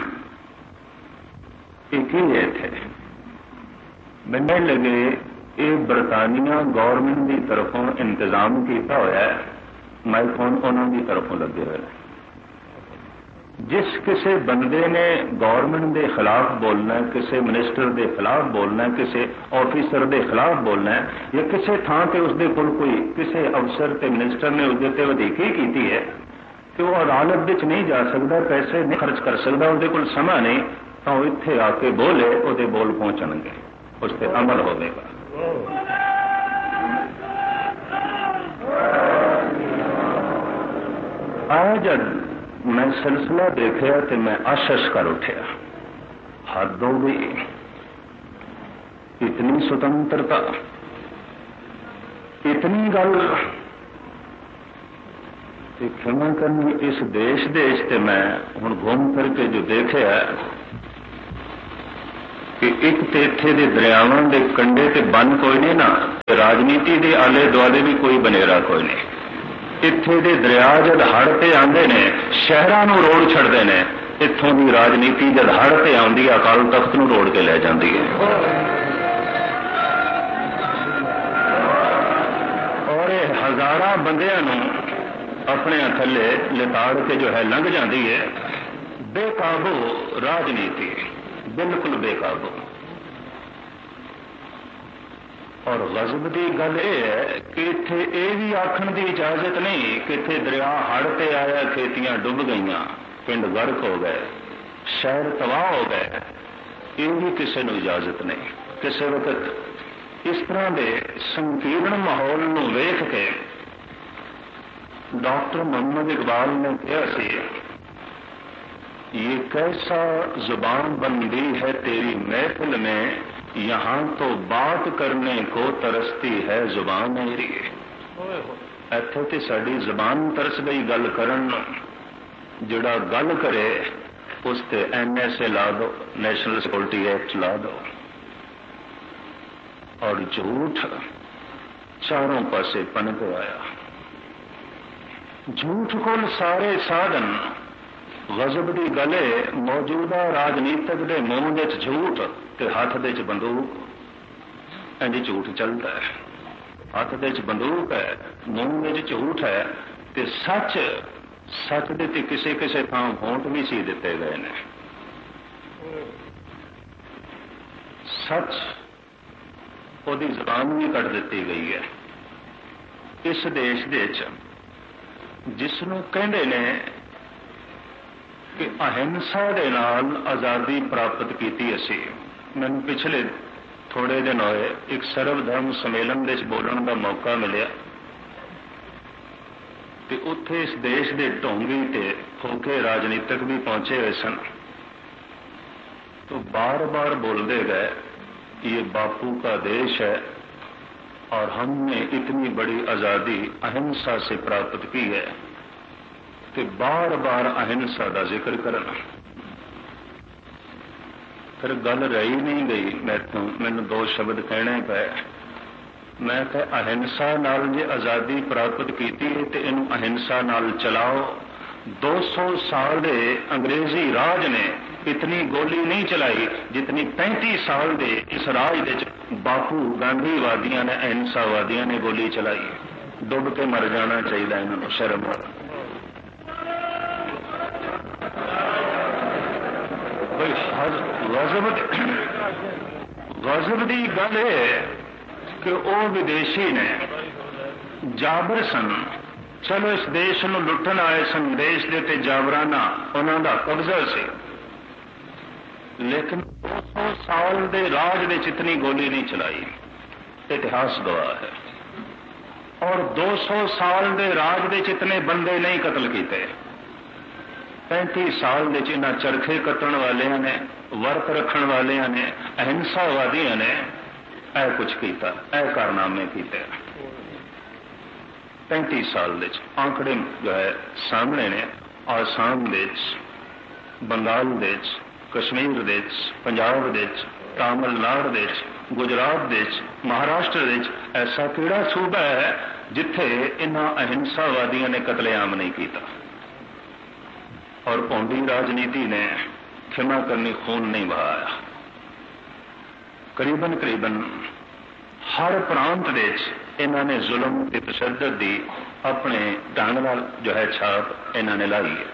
एक ही है थे। मैंने लगे ये बरतानिया गौरमेंट की तरफों इंतजाम किया होया है, माइक्रोफोन उन्होंने की तरफों लगे हुए हैं। जिस किसी बंदे ने गौरमेंट के खिलाफ बोलना है, किसी मिनिस्टर के खिलाफ बोलना है, किसी ऑफिसर के खिलाफ बोलना है, या किसी थां पर उसके कोल कोई किसी अफसर के मिनिस्टर ने उसके वधीकी की है कि वह अदालत विच नहीं जा सकता, पैसे नहीं खर्च कर सकता, उसके कोल समा नहीं, तो वह इत्थे आके बोले, उसके बोल पहुंचणगे, उस पर अमल होगा। आज मैं सिलसिला देखा तो मैं आशश कर उठा, हद हो गई, इतनी स्वतंत्रता, इतनी गल ਤੇ ਖਿਮਾ ਕਰਨੀ ਇਸ ਦੇਸ਼ ਦੇਸ਼ ਤੇ ਮੈਂ ਹੁਣ ਘੁੰਮ ਫਿਰ ਕੇ ਜੋ ਦੇਖਿਆ ਕਿ ਇੱਕ ਤੇ ਇੱਥੇ ਦੇ ਦਰਿਆਵਾਂ ਦੇ ਕੰਢੇ ਤੇ ਬੰਨ ਕੋਈ ਨਹੀਂ ਨਾ, ਰਾਜਨੀਤੀ ਦੇ ਆਲੇ ਦੁਆਲੇ ਵੀ ਕੋਈ ਬਨੇਰਾ ਕੋਈ ਨਹੀਂ। ਇੱਥੇ ਦੇ ਦਰਿਆ ਜਦ ਹੜ੍ਹ ਤੇ ਆਉਂਦੇ ਨੇ ਸ਼ਹਿਰਾਂ ਨੂੰ ਰੋੜ ਛੱਡਦੇ ਨੇ, ਇੱਥੋਂ ਦੀ ਰਾਜਨੀਤੀ ਜਦ ਹੜ੍ਹ ਤੇ ਆਉਂਦੀ ਹੈ ਅਕਾਲ ਤਖਤ ਨੂੰ ਰੋੜ ਕੇ ਲੈ ਜਾਂਦੀ ਹੈ। ਔਰ ਇਹ ਹਜ਼ਾਰਾਂ ਬੰਦਿਆਂ ਨੂੰ ਆਪਣੇ ਥੱਲੇ ਲਿਤਾੜ ਕੇ ਜੋ ਹੈ ਲੰਘ ਜਾਂਦੀ ਹੈ। ਬੇਕਾਬੂ ਰਾਜਨੀਤੀ, ਬਿਲਕੁਲ ਬੇਕਾਬੂ। ਔਰ ਗਜ਼ਬ ਦੀ ਗੱਲ ਇਹ ਹੈ ਕਿ ਇੱਥੇ ਇਹ ਵੀ ਆਖਣ ਦੀ ਇਜਾਜ਼ਤ ਨਹੀਂ ਕਿ ਇੱਥੇ ਦਰਿਆ ਹੜ੍ਹ ਤੇ ਆਇਆ, ਖੇਤੀਆਂ ਡੁੱਬ ਗਈਆਂ, ਪਿੰਡ ਗਰਕ ਹੋ ਗਏ, ਸ਼ਹਿਰ ਤਬਾਹ ਹੋ ਗਏ, ਇਹ ਵੀ ਕਿਸੇ ਨੂੰ ਇਜਾਜ਼ਤ ਨਹੀਂ। ਕਿਸੇ ਵਕਤ ਇਸ ਤਰ੍ਹਾਂ ਦੇ ਸੰਕੀਰਣ ਮਾਹੌਲ ਨੂੰ ਵੇਖ ਕੇ डॉक्टर मोहम्मद इकबाल ने कहा सी, ये कैसा जुबान बंदी है तेरी महफिल में, यहां तो बात करने को तरसती है जुबान मेरी। इत्थे ते साडी जुबान तरस गई गल करन, जिहड़ा गल करे उस ते एन एस ए ला दो, नेशनल सिक्योरिटी एक्ट ला दो। और झूठ चारों पासे पनप आया। झूठ कोल सारे साधन। गजब की गल है, मौजूदा राजनीतिक के मूंह में झूठ ते हाथ दे बंदूक, इंज झूठ चलता है। हाथ दे बंदूक है, मूंह में झूठ है, ते सच सच दे ते किसे किसे थां वोट भी सी दिते गए ने। सच ओदी जुबान भी कट दी गई है। इस देश दे जिसनों कहते ने कि अहिंसा दे नाल आज़ादी प्राप्त की असी। मैंने पिछले थोड़े दिन होए एक सर्वधर्म सम्मेलन दे बोलने का मौका मिले, ते उत्थे इस देश के ढोंगी ते होके राजनीतिक भी पहुंचे हुए सन। तो बार बार बोलते गए ये बापू का देश है और हमने इतनी बड़ी आज़ादी अहिंसा से प्राप्त की है। तो बार बार अहिंसा का जिक्र करना, फिर गल रही नहीं गई। मैं तो मैंने दो शब्द कहने पे, मैं कहा अहिंसा नाल जे आज़ादी प्राप्त की तो इनू अहिंसा नाल चलाओ। दो सौ साल दे अंग्रेजी राज ने इतनी गोली नहीं चलाई जितनी पैंती साल दे इस राज दे बापू गांधीवादियों ने, अहिंसावादियों ने गोली चलाई। डुब के मर जाना चाहिए इन्होंने, शर्म। गजब गजब की गल है कि वह विदेशी ने जाबर सन, चलो इस देश में लुटन आए सन, देश के ते जाबराना उन्हों का कब्जा से, लेकिन दो सौ साल के राज में इतनी गोली नहीं चलाई। इतिहास गवाह है। और दो सौ साल के राज में इतने बंदे नहीं कतल किए। पैंती साल के इन्ह चरखे कट्टण वाले ने, वर्त रखण वाले ने, अहिंसावादियों ने ऐ कुछ किया, ऐ कारनामे किए। पैंती साल के आंकड़े जो है सामने ने। आसाम दे, बंगाल दे, कश्मीर दे, पंजाब दे, तमिलनाडु दे, गुजरात दे, महाराष्ट्र दे ऐसा किहड़ा सूबा है जिथे इन्हां अहिंसावादियों ने कतलेआम नहीं किया। और पौंडी राजनीति ने खिमा करनी खून नहीं बहाया। करीबन करीबन हर प्रांत देश इन्होंने जुल्म ते तशद्दुद दी अपने ढंग नाल जो है छाप इन्होंने लाई है।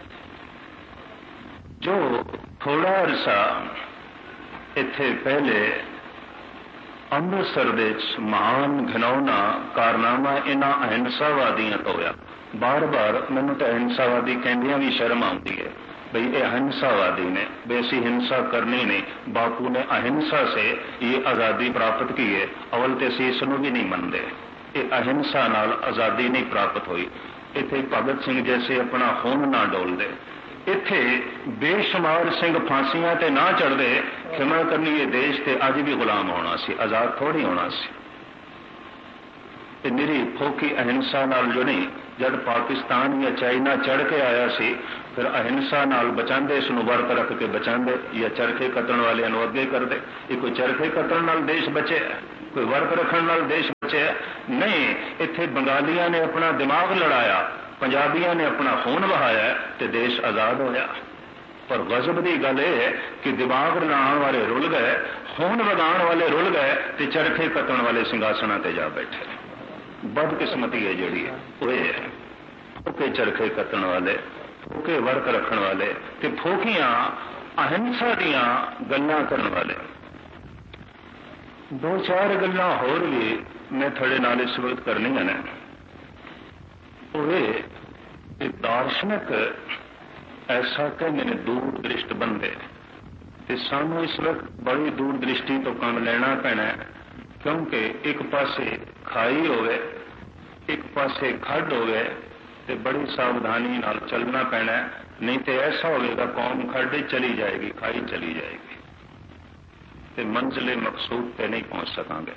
जो थोड़ा अरसा इत्थे पहले अमृतसर दे महान घिनौना कारनामा इन्हां अहिंसावादियों तो होया। बार बार मैनू तो अहिंसावादी कहंदियां भी शर्म आती है, भाई ये अहिंसावादी ने, वैसी हिंसा करनी नहीं। बापू ने अहिंसा से ये आज़ादी प्राप्त की है। अवल तो असीं इसनूं भी नहीं मनते। ये अहिंसा नाल आज़ादी नहीं प्राप्त हुई। इत्थे भगत सिंह जैसे अपना खून ना डोलदे, इत्थे बेशुमार सिंह फांसियां ते ना चढ़दे, खिमा करनी ये देश ते अज भी गुलाम होना सी, आज़ाद थोड़ी होना सी। निरी फोकी अहिंसा नाल जो नहीं जब पाकिस्तान या चाइना चढ़ के आया सी फिर अहिंसा नाल बचाते, इसनूं वर्त रख के बचाते, या चरखे कतण वाले नूं अगे करते। ये कोई चरखे कतण नाल देश बचे, कोई वर्त रखण नाल देश बचे नहीं। इत्थे बंगालियां ने अपना दिमाग लड़ाया, पंजाबियों ने अपना खून बहाया तो देश आजाद होया। पर गजब की गल यह है कि दिमाग लड़ाने वाले रुल गए, खून वगाने वाले रुल गए, तो चरखे कतण वाले सिंघासना ते जा बैठे। बदकिस्मती है जी वो है, फूके चरखे कतण वाले, फूके वर्त रखण वाले, ते फूकियां अहिंसा दियां गल्लां करन वाले। दो चार गल्लां होर भी मैं थोड़े नाल इस वक्त करनियां ने। वो दार्शनिक ऐसा कहते ने दूर दृष्ट बंदे, ते सानू इस वक्त बड़ी दूर दृष्टि तो काम लेना पैना, क्योंकि एक पासे खाई होवे, एक पासे खड्ड होवे, ते बड़ी सावधानी नाल चलना पैना, नहीं तो ऐसा होगा कौम खड्ड चली जाएगी, खाई चली जाएगी, ते मंजिले मकसूद पे नहीं पहुंच सकांगे।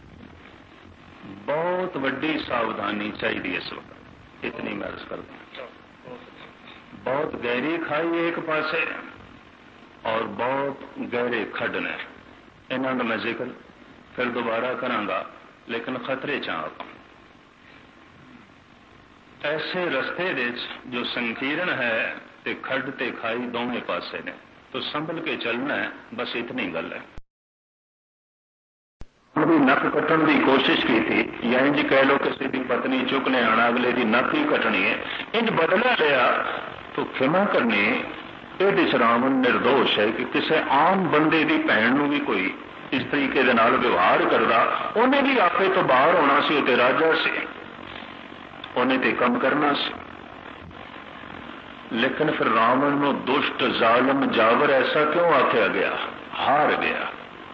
बहुत वड्डी सावधानी चाहिए इस वक्त, इतनी मैं अर्ज करता हूं। बहुत गहरी खाई एक पासे और बहुत गहरे खड्ड ने, इन्हों का मैं जिक्र फिर दोबारा करांगा, लेकिन खतरे च आ। ऐसे रस्ते जो संकीर्ण है ते खड्ड ते खाई दोवें पासे ने, तो संभल के चलना है, बस इतनी गल है। भी नक कट्टण की कोशिश की थी, या इंज कह लो किसी की पत्नी चुक ले आना, अगले की नक ही कटनी है, इंज बदला लिया तो क्षमा करनी। ये रावण निर्दोष है कि किसी आम बंदे की भैन भी कोई इस तरीके दे नाल व्यवहार करता, उन्हें भी आपे तो बाहर होना सी, उते राजा से उन्हें ते कम करना सी। लेकिन फिर रावण को दुष्ट जालम जावर ऐसा क्यों आख्या गया? हार गया,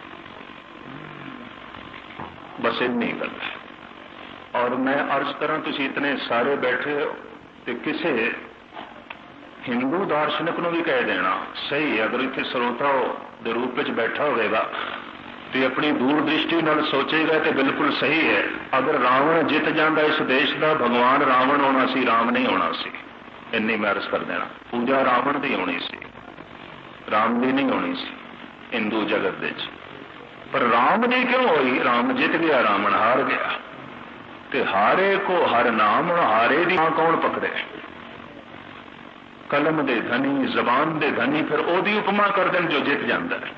बस इतनी गल है। और मैं अर्ज करा, तुम इतने सारे बैठे हो, तो किसी हिंदू दार्शनिक को भी कह देना सही है, अगर इतने श्रोता के रूप में बैठा होगा तो अपनी दूर दृष्टि नाल सोचेगा तो बिल्कुल सही है। अगर रावण जित जाता इस देश का, भगवान रावण होना सी, राम नहीं होना सी। इन्नी मैं अर्ज कर देना, पूजा रावण की होनी सी, राम की नहीं होनी सी हिंदू जगत दे। पर राम जी क्यों हुई? राम जित गया, रावण हार गया। ते हारे को हर नाम, हारे दी कौन पकड़े? कलम दे धनी, जबान दे धनी, फिर ओदी उपमा कर देन जो जित जाता है।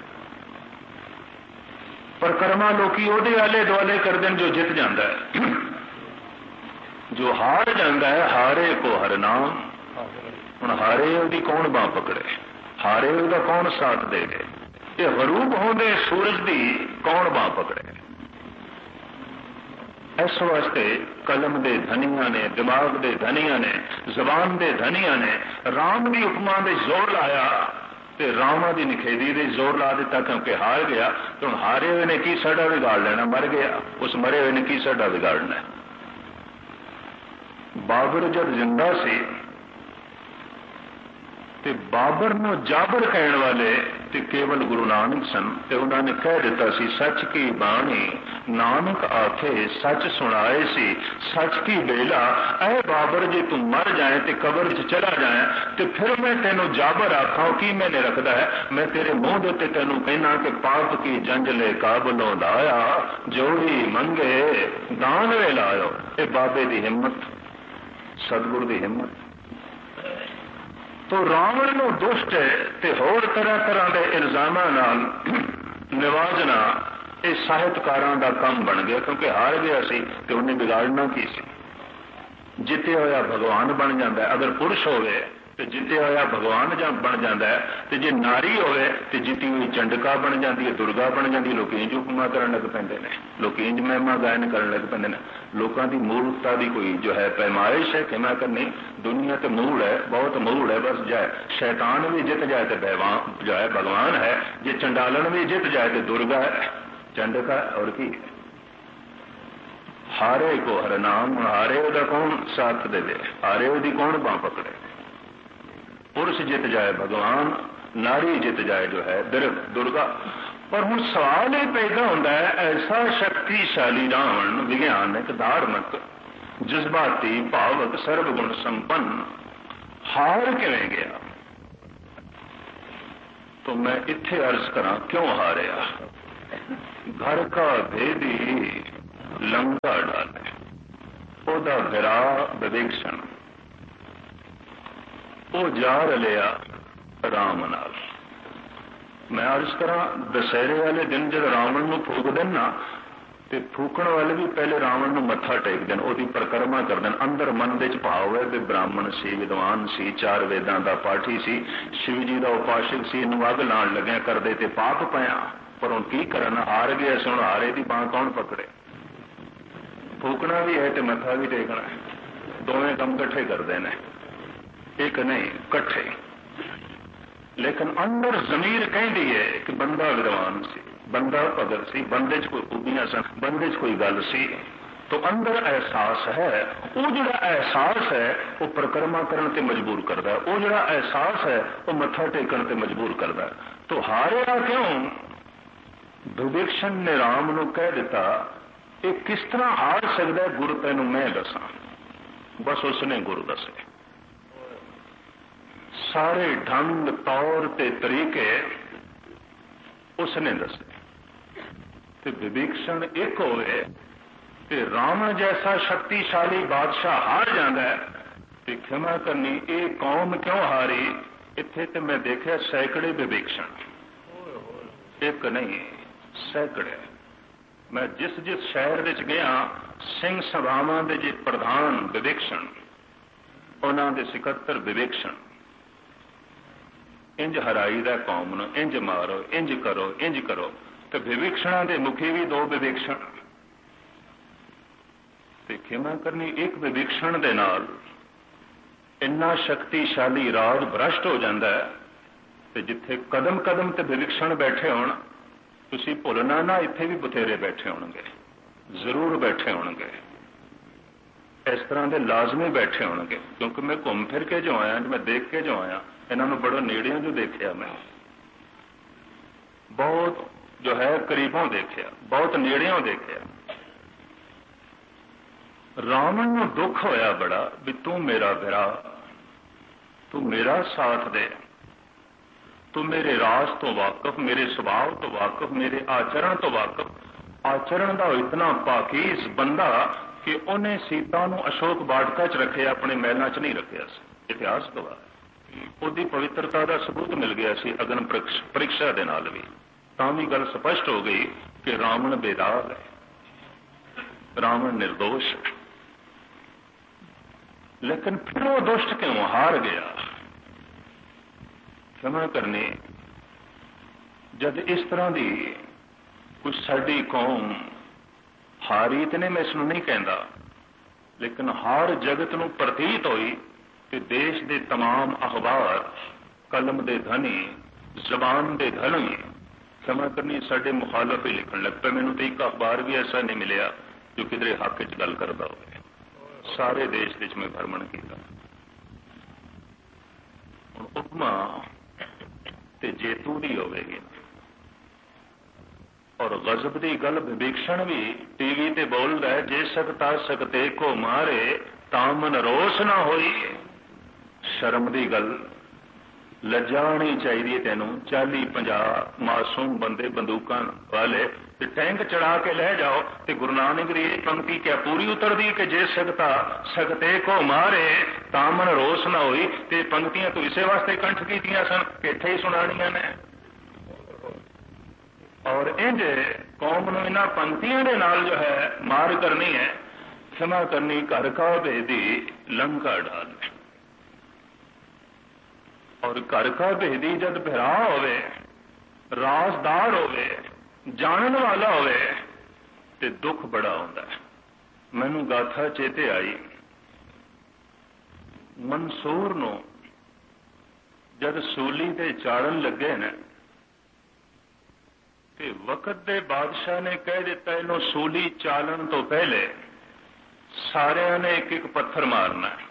पर कर्मा लोकी ओदे आले दुआले कर देन जो जित जाता है। जो हार जाता है, हारे को हर नाम। हुण हारे ओदी कौन बांह पकड़े? हारे ओदा कौन साथ दे? ये गरूब होंदे सूरज दी कौन बांह पकड़े? इस वास्ते कलम दे धनिया ने, दिमाग दे धनिया ने, जबान दे धनिया ने राम की उपमा दे जोर लाया, ते रामा की निखेदी दे जोर ला दिता, क्योंकि हार गया। तो हुण हारे हुए ने की साडा बिगाड़ लेना? मर गया, उस मरे हुए ने की साडा बिगाड़ना? बाबर जब जिंदा सी ते बाबर नूं जाबर कहण वाले ते केवल गुरु नानक सन, ते उन्होंने कह दिता सी, सच की बाणी नानक आखे सच सुनाए सी, सच की बेला। ऐ बाबर जे तू मर जाए ते कबर च चला जाए ते फिर मैं तेनों जाबर आखा की मैंने रखदा है? मैं तेरे मुंह दे ते तेनों कहना कि पाप की जंजले काबलों लाया, जोड़ी मंगे दान वे लायो। ये बाबे की हिम्मत, सतगुरु की हिम्मत। तो रावण नूं दुष्ट ते होर तरह तरह के इल्जामां नाल निवाजना ये साहित्यकारां दा काम बन गया, क्योंकि हार गया सी ते उन्हें बिगाड़ना की सी। जिते होया भगवान बन जाता है, अगर पुरुष होवे तो जिते होया भगवान जां बन जाता है, तो जे नारी होवे तो जिती हुई चंडका बन जाती है, दुर्गा बन जाती है। लोग इंज उपमा करन लग पैंदे ने, लोग इंज महिमा गायन करन लग पैंदे ने। लोगों की मूर्खता की कोई जो है पैमाइश है कि मैं करनी, दुनिया तो मूल है, बहुत मूल है। बस जाए शैतान भी जित जाए तो भगवान जो है भगवान है, जे चंडालन भी जित जाए तो दुर्गा है, चंडका और की। हारे को हर नाम, हारे का कौन साथ दे दे? हारे की कौन बांह पकड़े? पुरुष जित जाए भगवान, नारी जित जाए जो है दुर्गा। पर हुण सवाल यह पैदा होता है, ऐसा शक्तिशाली रावण विज्ञानक धार्मिक जज्बाती भावक सर्व गुण संपन्न हार किवें गया। तो मैं इत्थे अर्ज करा क्यों हारिया। घर का भेदी लंका डाले ओदा गिरा विवेक्षण वो जा रलिया राम नाल। मैं अर्ज करा दशहरे वाले दिन जब रावण नूं फूक देन ना ते फूकण वाले भी पहले रावण नूं मत्था टेक देन, ओदी परिक्रमा कर देन। अंदर मन दे च भाव है कि ब्राह्मण सी, विद्वान सी, चार वेदां दा पाठी सी, शिव जी दा उपासक सी, इनू अग लाण लग्या करदे ते पाप पिया। पर हुण की करन, हार गया सुण हारे दी बांह कौन पकड़े। फूकना भी है ते मत्था भी टेकना है, दोवें काम इकट्ठे करदे ने, एक नहीं इकट्ठे। लेकिन अंदर जमीर कहती है कि बंदा विद्वान सी, बंदा भगत सी, बंदे च कोई खूबियां सन, बंदे च कोई गल सी। तो अंदर एहसास है, वो जिहड़ा एहसास है वो परिक्रमा करने ते मजबूर करता है, वो जिहड़ा एहसास है वो मत्था टेकन ते मजबूर करता है। तो हारिया क्यों। विवेक्षण ने राम नूं कह दिता ये किस तरह हार सकता है, गुरु तैनूं मैं दसां। बस उसने गुरु दसे सारे ढंग तौर ते तरीके उसने दसे। ते विवेक्षण एक होवे ते रावण जैसा शक्तिशाली बादशाह हार जाता है। ते क्षमा करनी ये कौम क्यों हारी। इत्थे ते मैं देखा सैकड़े विवेक्षण, एक नहीं सैकड़े। मैं जिस जिस शहर विच गया सिंह सभावां दे जे प्रधान विवेक्षण, उन्हां दे सिकत्तर विवेक्षण, इंज हराई दा कौम नूं, इंज मारो, इंज करो, इंज करो। तो विवेक्षणा दे मुखी भी दो विवेक्षण। ते खिमा करनी एक विवेक्षण दे नाल इन्ना शक्तिशाली राज भ्रष्ट हो जाता है। ते जिथे कदम कदम ते विवेक्षण बैठे होण, तुसीं भुलना ना इत्थे भी बथेरे बैठे होणगे, जरूर बैठे होणगे, इस तरह के लाजमी बैठे होणगे। क्योंकि मैं घूम फिर के जो आया, मैं देख के जो आया, इन्होंने बड़ा नेड़ियों जो देखा, मैं बहुत जो है करीबों देखा, बहुत नेड़ियों देखा। रावण नूं दुख होया बड़ा भी तू मेरा भरा, तू मेरा साथ दे, तू मेरे राज तो वाकफ, मेरे स्वभाव तो वाकफ, मेरे आचरण तो वाकफ। आचरण का इतना पाकीज बंदा कि उन्हें सीता नूं अशोक वाटिका च रखे, अपने महलों च नहीं रखिया। इतिहास गवाह उसकी पवित्रता का सबूत मिल गया सी अग्न परीक्षा के नाल भी। तां भी गल स्पष्ट हो गई कि रावण बेदाग है, रावण निर्दोष है। लेकिन फिर वो दुष्ट क्यों हार गया। क्षमा करनी जब इस तरह की कुछ साडी कौम हारी, इतने मैं इसनूं नहीं कहता, लेकिन हार जगत नूं प्रतीत हुई कि देश के तमाम अखबार कलम के धनी, जबान के धनी, क्षमा करनी साडे मुखालफ ही लिखण लग पे। मैनूं तो एक अखबार भी ऐसा नहीं मिलिया जो किधरे हक च गल करदा होवे। सारे देश विच मैं भ्रमण किया। हुण उपमा ते जेतू दी होवेगी और गजब की गल विवेक्षण भी टीवी ते बोलदा है, जे सकता सकते को मारे तामन रोस ना होई। शर्म की गल, लज्जा नहीं चाहिए तेनों। चाली पंजाह मासूम बंदे बंदूकां वाले ते टैंक चढ़ा के ले जाओ तो गुरु नानक की पंक्ति क्या पूरी उतरदी कि जे सकता सकते को मारे तामन रोस ना होई। ते पंक्तियां तो इसे वास्ते कंठ कीतियां सन कि इत्थे ही सुनाणियां ने। और इंज कौम नूं इन्हां पंक्तियां दे नाल जो है मार करनी है। क्षमा करनी घर का भेदी लंका डाल। और घर का भेदी जब भरा होवे, राजदार होवे, जानन वाला होवे ते दुख बड़ा होंदा है। मैनू गाथा चेते आई, मंसूर नूं जब सूली ते चाड़न लगे ने ते वक्त दे बादशाह ने कह दिता इन्हों सूली चालन तो पहले सारिਆਂ ने एक एक पत्थर मारना है।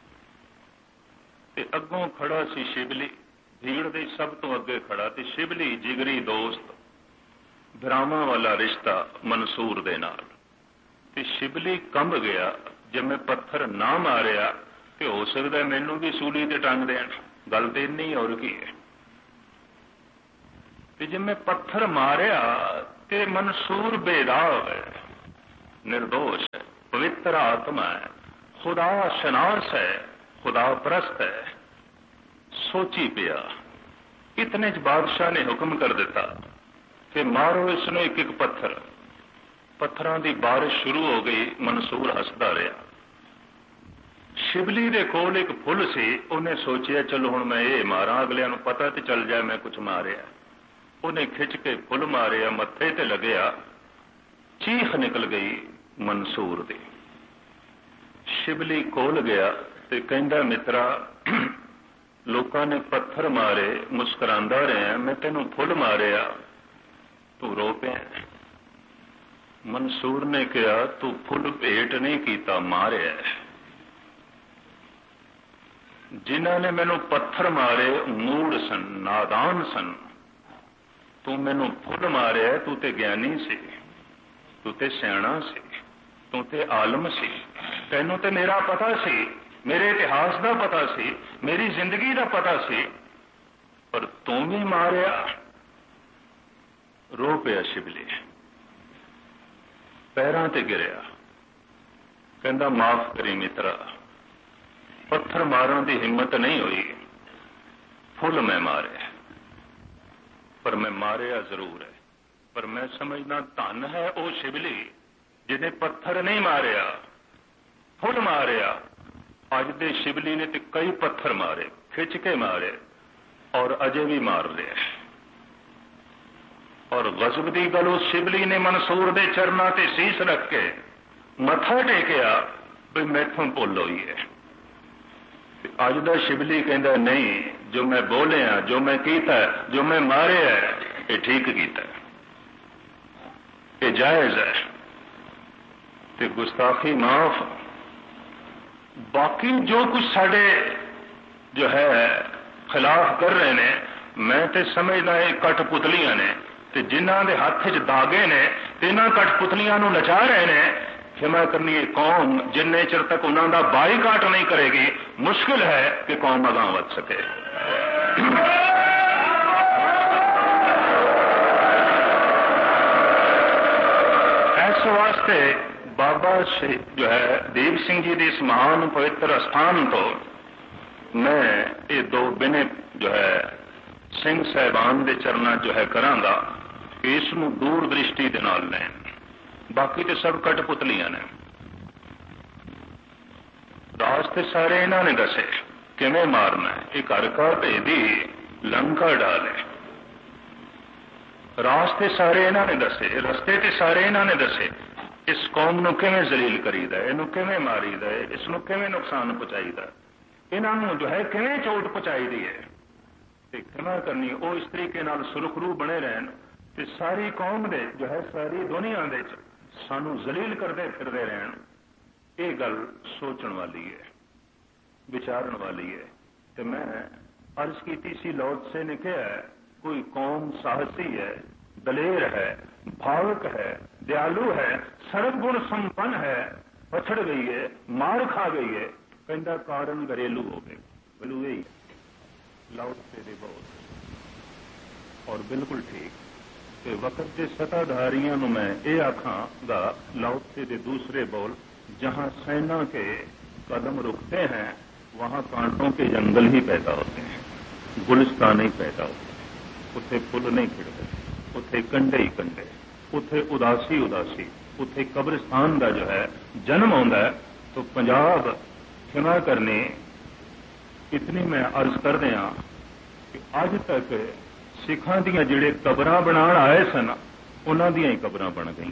ते अगों खड़ा सी शिबली, भीड़ दे सब तो अगे खड़ा ते शिबली जिगरी दोस्त, भरावां वाला रिश्ता मंसूर दे नाल। ते शिबली कंब गया जे मैं पत्थर ना मारिया तो हो सकता मैनू भी सूली ते टंग देन, गल तो इन्नी और की है। ते जे मैं पत्थर मारिया तो मंसूर बेदाग है, निर्दोष है, पवित्र आत्मा है, खुदा शनास है, खुदा परस्त है। सोची पिया, इतने च बादशाह ने हुक्म कर दिता कि मारो इसनों एक एक पत्थर। पत्थरों की बारिश शुरू हो गई। मंसूर हसदा रहा। शिवली दे कोल एक फुल सी, उन्हें सोचिया चलो हुण मैं ये मारा, अगलियां नूं पता तो चल जाए मैं कुछ मारिया। उन्हें खिंच के फुल मारिया, मत्थे ते लगया, चीख निकल गई मंसूर दी। शिवली कोल गया ते कहंदा मित्रा लोकां ने पत्थर मारे, मुस्कुरांदा रहा, मैं तेनों फुल मारिया, तू रो पिया। मंसूर ने कहा तू फुल भेंट नहीं कीता, मारिया। जिन्हां ने मैनू पत्थर मारे मूड़ सन, नादान सन, तू मैनू फुल मारिया, तू ते ज्ञानी सी, तू ते सियाणा सी, तू ते आलम सी, तैनू ते मेरा पता सी, मेरे इतिहास का पता सी, मेरी जिंदगी का पता सी, पर तू भी मारिया। रो पिया शिवली, पैरां ते गिरिया, कहंदा माफ करी मित्रा, पत्थर मारन की हिम्मत नहीं हुई, फुल मैं मारे, पर मैं मारिया जरूर है। पर मैं समझना धन है वो शिवली जिन्हें पत्थर नहीं मारिया, फुल मारिया। अज दे शिवली ने तो कई पत्थर मारे, खिंच के मारे, और अजे भी मार रहे। और गजब की गल उस शिवली ने मंसूर दे चरना ते सीस रख के मथा टेकिया भी मैथों भुल हुई है। अज दा शिवली कहता नहीं, जो मैं बोलिया, जो मैं कीता, जो मैं मारे है, ये ठीक कीता, ये जायज है, ते गुस्ताखी माफ। बाकी जो कुछ साडे जो है खिलाफ कर रहे ने, मैं तो समझदा ये कठपुतलियां ने, ते जिन्हां दे हत्थ च दागे ने, इन्हां कठपुतलियां नूं नचा रहे ने। क्षमा करनी है कौम जिन्ने चिर तक उन्हों का बाईकाट नहीं करेगी, मुश्किल है कि कौम अगां वध सके। इस वास्ते बाबा जो है दीप सिंह जी की इस महान पवित्र स्थान तो मैं ये दो बिने जो है सिंह साहबान के चरना जो है करांगा, इसनूं दूर दृष्टि दे नाल लैण। बाकी तो सब कठपुतलियां ने, रास्ते सारे इन्हों ने दसे किवें मारना है। एक घर का भेदी लंका डाले, रास्ते सारे इन्हों ने दसे, रस्ते ते सारे इन्हों ने दसे। इस कौम नूं किवें जलील करीदा है, इनू किवें मारीदा है, इसनूं किवें नुकसान पहुंचाईदा, इन्हों जो है किवें चोट पहुंचाई दी है। ते क्षमा करनी वो इस तरीके नाल सुरखरू बने रहन ते सारी कौम दे जो है सारी दुनिया दे सानू जलील करते फिरते रहन। ये गल सोचण वाली है, विचारण वाली है। तो मैं अर्ज की सी लौट से ने कहा कोई कौम साहसी है, दलेर है, भावुक है, दयालु है, सर्वगुण संपन्न है, पछड़ गई है, मार खा गई है, कहता कारण घरेलू हो गए। घरेलू यही लौट से दे बहुत और बिल्कुल ठीक। कि वक्त के सत्ताधारियों में मैं ये आखांगा लाओत्से के दूसरे बोल, जहां सेना के कदम रुकते हैं वहां कांटों के जंगल ही पैदा होते हैं, गुलिस्तान ही पैदा होते हैं। उथे फुल नहीं खिड़ते, उथे कंडे ही कंडे, उथे उदासी उदासी, उथे कब्रिस्तान का जो है जन्म होता है। तो पंजाब क्षमा करनी इतनी मैं अर्ज कर दिया कि अज तक सिखां दियां जिहड़े कबरां बनाण आए सन उन्हां दियां ही कबरां बन गई।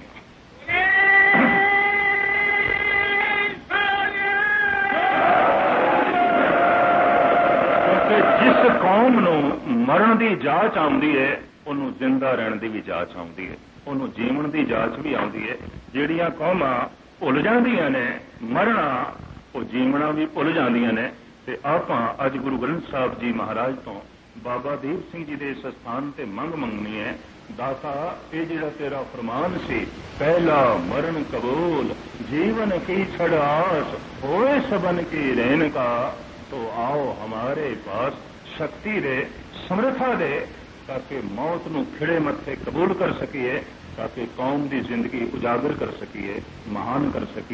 क्योंकि जिस कौम नूं मरण की जांच आउंदी है उन्होंने जिंदा रहने की भी जांच आउंदी है, उन्होंने जीवन की जांच भी आउंदी है। जिहड़ियां कौमां भुल जांदियां ने मरना, वो जीवना भी भुल जांदियां ने। ते आपां अज गुरु ग्रंथ साहब जी महाराज तो बाबा दीप सिंह जी के इस स्थान से मंग मंगनी है दाता ये जिहड़ा तेरा फरमान सी, पहला मरण कबूल, जीवन की छड़ आस, होए सबन की रेन का, तो आओ हमारे पास शक्ति दे, समर्था दे, ताकि मौत नूं खिड़े मत्थे कबूल कर सकीए, ताकि कौम की जिंदगी उजागर कर सकीए, महान कर सकीए।